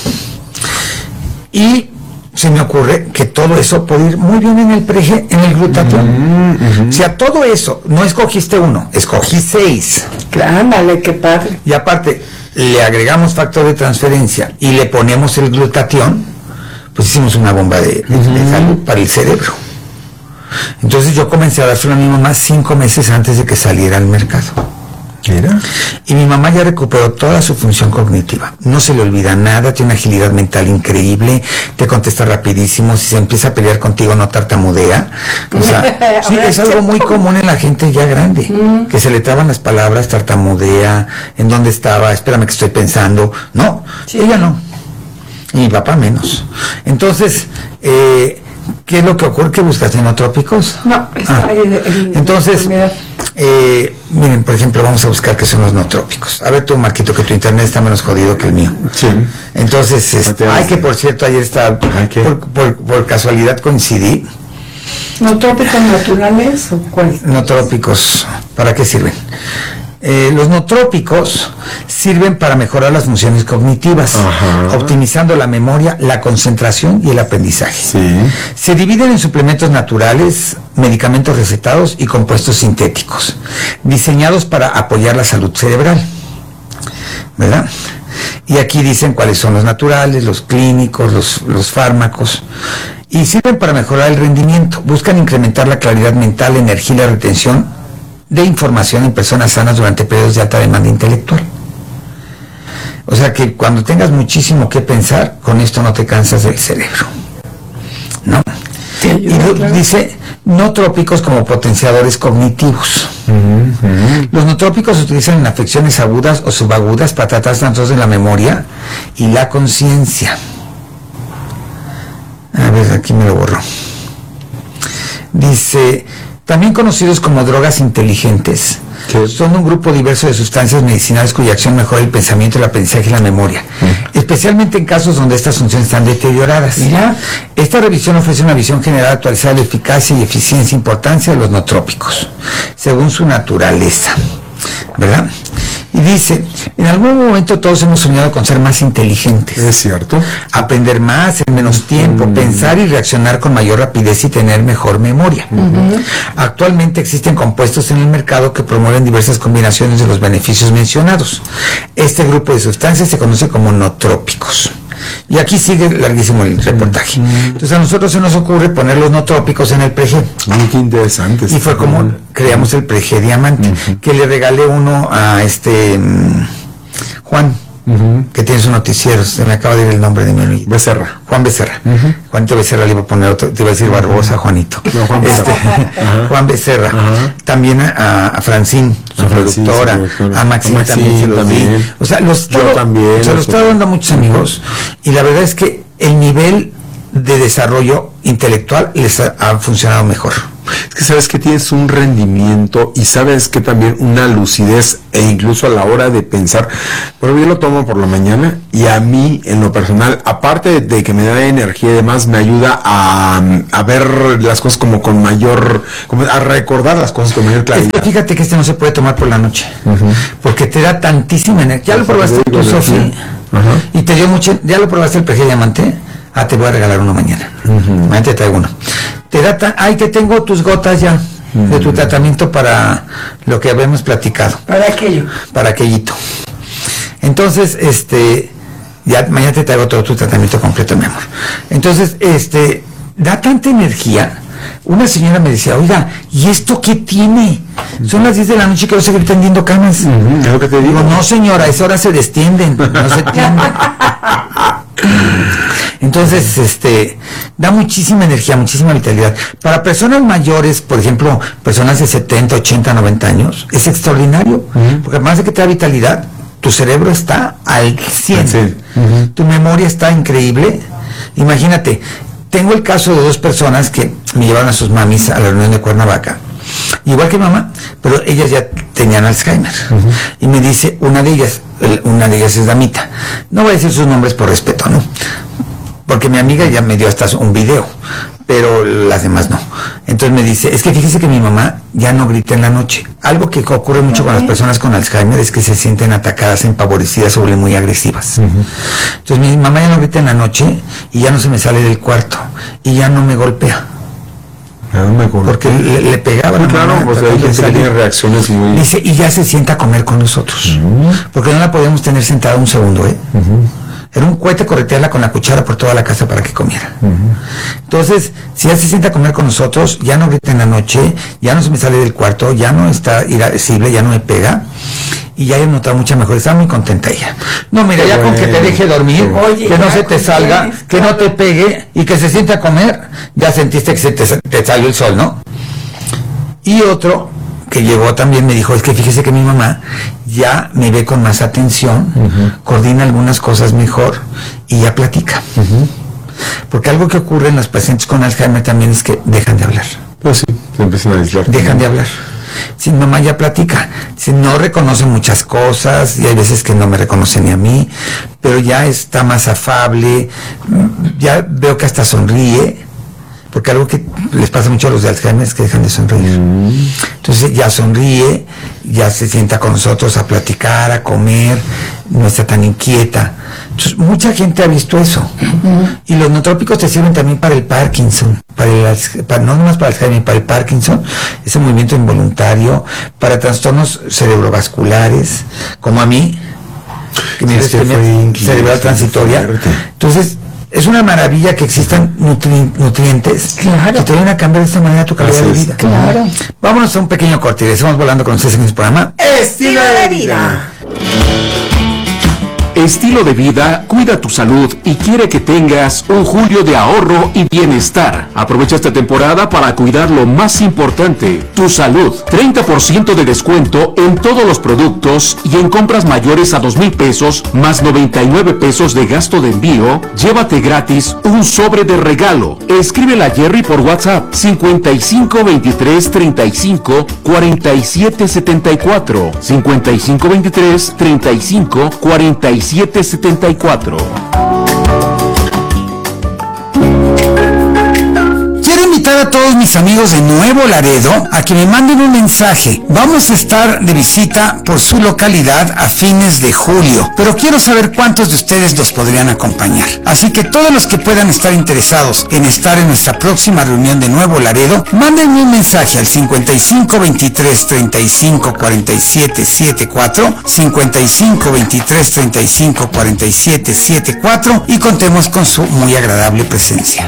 Y se me ocurre que todo eso puede ir muy bien en el glutatión. O sea, todo eso, no escogiste uno, escogí 6. Ándale, qué padre. Y aparte, le agregamos factor de transferencia y le ponemos el glutatión, pues hicimos una bomba de salud para el cerebro. Entonces yo comencé a dárselo a mi mamá 5 meses antes de que saliera al mercado. ¿Era? Y mi mamá ya recuperó toda su función cognitiva. No se le olvida nada, tiene una agilidad mental increíble, te contesta rapidísimo, si se empieza a pelear contigo no tartamudea. O sea, sí, es algo muy común en la gente ya grande, que se le traban las palabras, tartamudea, ¿en dónde estaba? Espérame que estoy pensando. No, ella no. Y mi papá menos. Entonces, ¿qué es lo que ocurre? ¿Que buscas nootrópicos? No, está entonces, miren, por ejemplo, vamos a buscar qué son los nootrópicos. A ver tú, Marquito, que tu internet está menos jodido que el mío. Sí. Entonces, que por cierto, ayer estaba, por casualidad coincidí. ¿Nootrópicos naturales o cuáles? Nootrópicos, ¿para qué sirven? Los nootrópicos sirven para mejorar las funciones cognitivas, optimizando la memoria, la concentración y el aprendizaje. Se dividen en suplementos naturales, medicamentos recetados y compuestos sintéticos, diseñados para apoyar la salud cerebral, ¿verdad? Y aquí dicen cuáles son los naturales, los clínicos, los fármacos. Y sirven para mejorar el rendimiento, buscan incrementar la claridad mental, la energía y la retención de información en personas sanas durante periodos de alta demanda intelectual. O sea que cuando tengas muchísimo que pensar, con esto no te cansas del cerebro, ¿no? Y dice nootrópicos como potenciadores cognitivos. Los nootrópicos se utilizan en afecciones agudas o subagudas para tratar trastornos de la memoria y la conciencia. A ver, aquí me lo borro. Dice, también conocidos como drogas inteligentes, son un grupo diverso de sustancias medicinales cuya acción mejora el pensamiento, el aprendizaje y la memoria, especialmente en casos donde estas funciones están deterioradas. Esta revisión ofrece una visión general actualizada de la eficacia y eficiencia e importancia de los nootrópicos, según su naturaleza. ¿verdad? Y dice, en algún momento todos hemos soñado con ser más inteligentes. Es cierto. Aprender más en menos tiempo, pensar y reaccionar con mayor rapidez y tener mejor memoria. Actualmente existen compuestos en el mercado que promueven diversas combinaciones de los beneficios mencionados. Este grupo de sustancias se conoce como nootrópicos. Y aquí sigue larguísimo el reportaje. Entonces a nosotros se nos ocurre poner los nootrópicos en el Prege. Qué interesante. Y fue como creamos el Prege Diamante, que le regalé uno a Juan, que tiene su noticiero, se me acaba de ir el nombre de mi amigo. Becerra. Juan Becerra. Juanito Becerra le iba a poner otro, te iba a decir Barbosa, Juanito. No, Juan Becerra. Juan Becerra. También a Francine, su productora, a Maxine también se los di. O sea, los estaba dando a muchos amigos, y la verdad es que el nivel de desarrollo intelectual les ha funcionado mejor. Es que sabes que tienes un rendimiento y sabes que también una lucidez e incluso a la hora de pensar. Pero yo lo tomo por la mañana y a mí en lo personal, aparte de que me da energía y demás, me ayuda a ver las cosas como con mayor, como a recordar las cosas con mayor claridad. Es que fíjate que no se puede tomar por la noche, porque te da tantísima energía. Ya lo probaste tú, Sofía, y te dio mucho. Ya lo probaste el Prege Diamante. Te voy a regalar uno mañana. Mañana te traigo uno. Te da te tengo tus gotas ya de tu tratamiento para lo que habíamos platicado. Para aquello. Para aquellito. Entonces, ya mañana te traigo todo tu tratamiento completo, mi amor. Entonces, da tanta energía. Una señora me decía, oiga, ¿y esto qué tiene? Son las 10 de la noche y quiero seguir tendiendo camas. Es lo que te digo. No, señora, a esa hora se destienden, no se tienden. Entonces, da muchísima energía, muchísima vitalidad. Para personas mayores, por ejemplo, personas de 70, 80, 90 años, es extraordinario, porque además de que te da vitalidad, tu cerebro está al 100, tu memoria está increíble. Imagínate, tengo el caso de dos personas que me llevaron a sus mamis a la reunión de Cuernavaca, igual que mamá, pero ellas ya tenían Alzheimer. Y me dice, una de ellas es damita, no voy a decir sus nombres por respeto, ¿no? Porque mi amiga ya me dio hasta un video, pero las demás no. Entonces me dice, es que fíjese que mi mamá ya no grita en la noche. Algo que ocurre mucho con las personas con Alzheimer es que se sienten atacadas, empavorecidas o muy agresivas. Entonces mi mamá ya no grita en la noche y ya no se me sale del cuarto y ya no me golpea. Porque le pegaba. Sí, claro, pues ahí tiene reacciones muy... Dice, y ya se sienta a comer con nosotros. Porque no la podíamos tener sentada un segundo, Era un cohete corretearla con la cuchara por toda la casa para que comiera. Entonces, si ella se sienta a comer con nosotros, ya no grita en la noche, ya no se me sale del cuarto, ya no está irascible, ya no me pega, y ya he notado mucha mejor. Está muy contenta ella. No, mira, ya con que te deje dormir, que no se te salga, que no te pegue, y que se siente a comer, ya sentiste que te salió el sol, ¿no? Y otro que llegó también me dijo, es que fíjese que mi mamá ya me ve con más atención, coordina algunas cosas mejor y ya platica. Porque algo que ocurre en los pacientes con Alzheimer también es que dejan de hablar. Pues sí, se empiezan a aislar. Dejan de hablar. Si mamá ya platica, si no reconoce muchas cosas, y hay veces que no me reconoce ni a mí, pero ya está más afable, ya veo que hasta sonríe. Porque algo que les pasa mucho a los de Alzheimer es que dejan de sonreír. Entonces ya sonríe, ya se sienta con nosotros a platicar, a comer, no está tan inquieta. Entonces mucha gente ha visto eso. Y los nootrópicos te sirven también para el Parkinson, no nomás para el Alzheimer, para el Parkinson, ese movimiento involuntario, para trastornos cerebrovasculares, como a mí, que mi cerebral transitoria. Entonces, es una maravilla que existan nutrientes que te van a cambiar de esta manera tu calidad de vida. Claro. Vámonos a un pequeño corte y estamos volando con ustedes en este programa Estilo de Vida. Estilo de Vida cuida tu salud y quiere que tengas un julio de ahorro y bienestar. Aprovecha esta temporada para cuidar lo más importante, tu salud. 30% de descuento en todos los productos y en compras mayores a 2,000 pesos más 99 pesos de gasto de envío. Llévate gratis un sobre de regalo. Escríbele a Jerry por WhatsApp 55 23 35 47 74 55 23 35 47 74. Quiero invitar invitar a todos mis amigos de Nuevo Laredo a que me manden un mensaje. Vamos a estar de visita por su localidad a fines de julio, pero quiero saber cuántos de ustedes nos podrían acompañar. Así que todos los que puedan estar interesados en estar en nuestra próxima reunión de Nuevo Laredo, mándenme un mensaje al 55 23 35 47 74, 55 23 35 47 74 y contemos con su muy agradable presencia.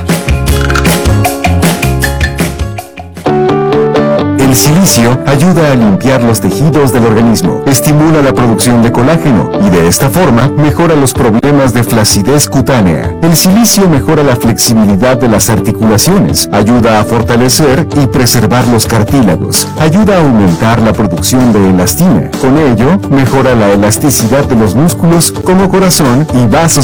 El silicio ayuda a limpiar los tejidos del organismo, estimula la producción de colágeno y de esta forma mejora los problemas de flacidez cutánea. El silicio mejora la flexibilidad de las articulaciones, ayuda a fortalecer y preservar los cartílagos, ayuda a aumentar la producción de elastina. Con ello, mejora la elasticidad de los músculos como corazón y vasos